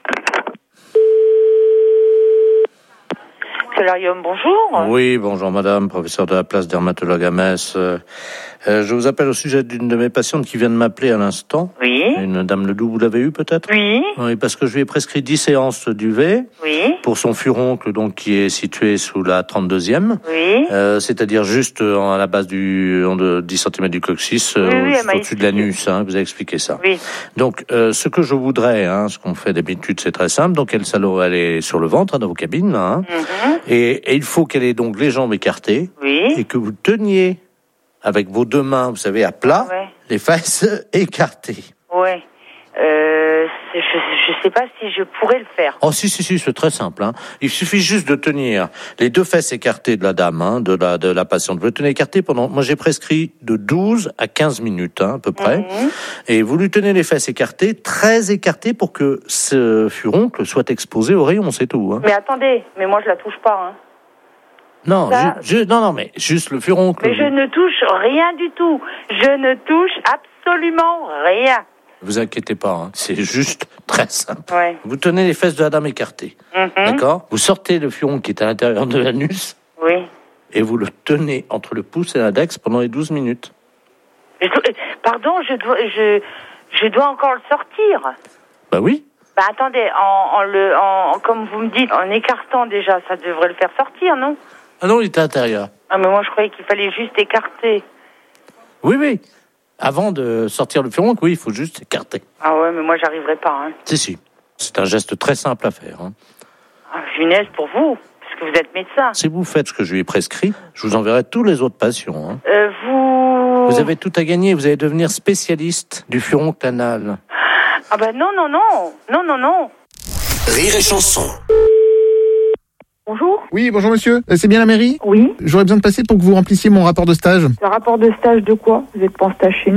Solarium, bonjour. Oui, bonjour madame, professeur de la place dermatologue à Metz. Je vous appelle au sujet d'une de mes patientes qui vient de m'appeler à l'instant. Oui. Une dame Ledoux, vous l'avez eu peut-être? Oui. Oui, parce que je lui ai prescrit 10 séances d'UV. Oui. Pour son furoncle, donc, qui est situé sous la 32e. Oui. C'est-à-dire juste à la base de 10 cm du coccyx, au-dessus de l'anus, hein, vous avez expliqué ça. Oui. Donc, ce que je voudrais, ce qu'on fait d'habitude, c'est très simple. Donc, elle est sur le ventre, dans vos cabines, là, et il faut qu'elle ait donc les jambes écartées. Oui. Et que vous teniez avec vos deux mains, vous savez, à plat, les fesses écartées. Ouais. Je sais pas si je pourrais le faire. Oh, si, c'est très simple, hein. Il suffit juste de tenir les deux fesses écartées de la dame, de la patiente. Vous le tenez écarté moi j'ai prescrit de 12 à 15 minutes, à peu près. Et vous lui tenez les fesses écartées, très écartées pour que ce furoncle soit exposé au rayon, c'est tout, hein. Mais attendez, mais moi je la touche pas, hein. Non, non, mais juste le furoncle. Mais je ne touche rien du tout. Je ne touche absolument rien. Vous inquiétez pas, hein. C'est juste très simple. Ouais. Vous tenez les fesses de la dame écartées, d'accord? Vous sortez le furoncle qui est à l'intérieur de l'anus. Oui. Et vous le tenez entre le pouce et l'index pendant les 12 minutes. Pardon, Je dois encore le sortir. Bah oui. Bah attendez, comme vous me dites, en écartant déjà, ça devrait le faire sortir, non? Ah non, il était à l'intérieur. Ah mais moi je croyais qu'il fallait juste écarter. Oui. Avant de sortir le furon, oui, il faut juste écarter. Ah ouais, mais moi j'arriverai pas. Hein. Si. C'est un geste très simple à faire. Hein. Ah, funeste pour vous, parce que vous êtes médecin. Si vous faites ce que je lui ai prescrit, je vous enverrai tous les autres patients. Hein. Vous avez tout à gagner, vous allez devenir spécialiste du furon canal. Ah bah non. Rire et chanson. Bonjour. Oui, bonjour monsieur. C'est bien la mairie ? Oui. J'aurais besoin de passer pour que vous remplissiez mon rapport de stage. Un rapport de stage de quoi? Vous êtes pas en stage chez nous?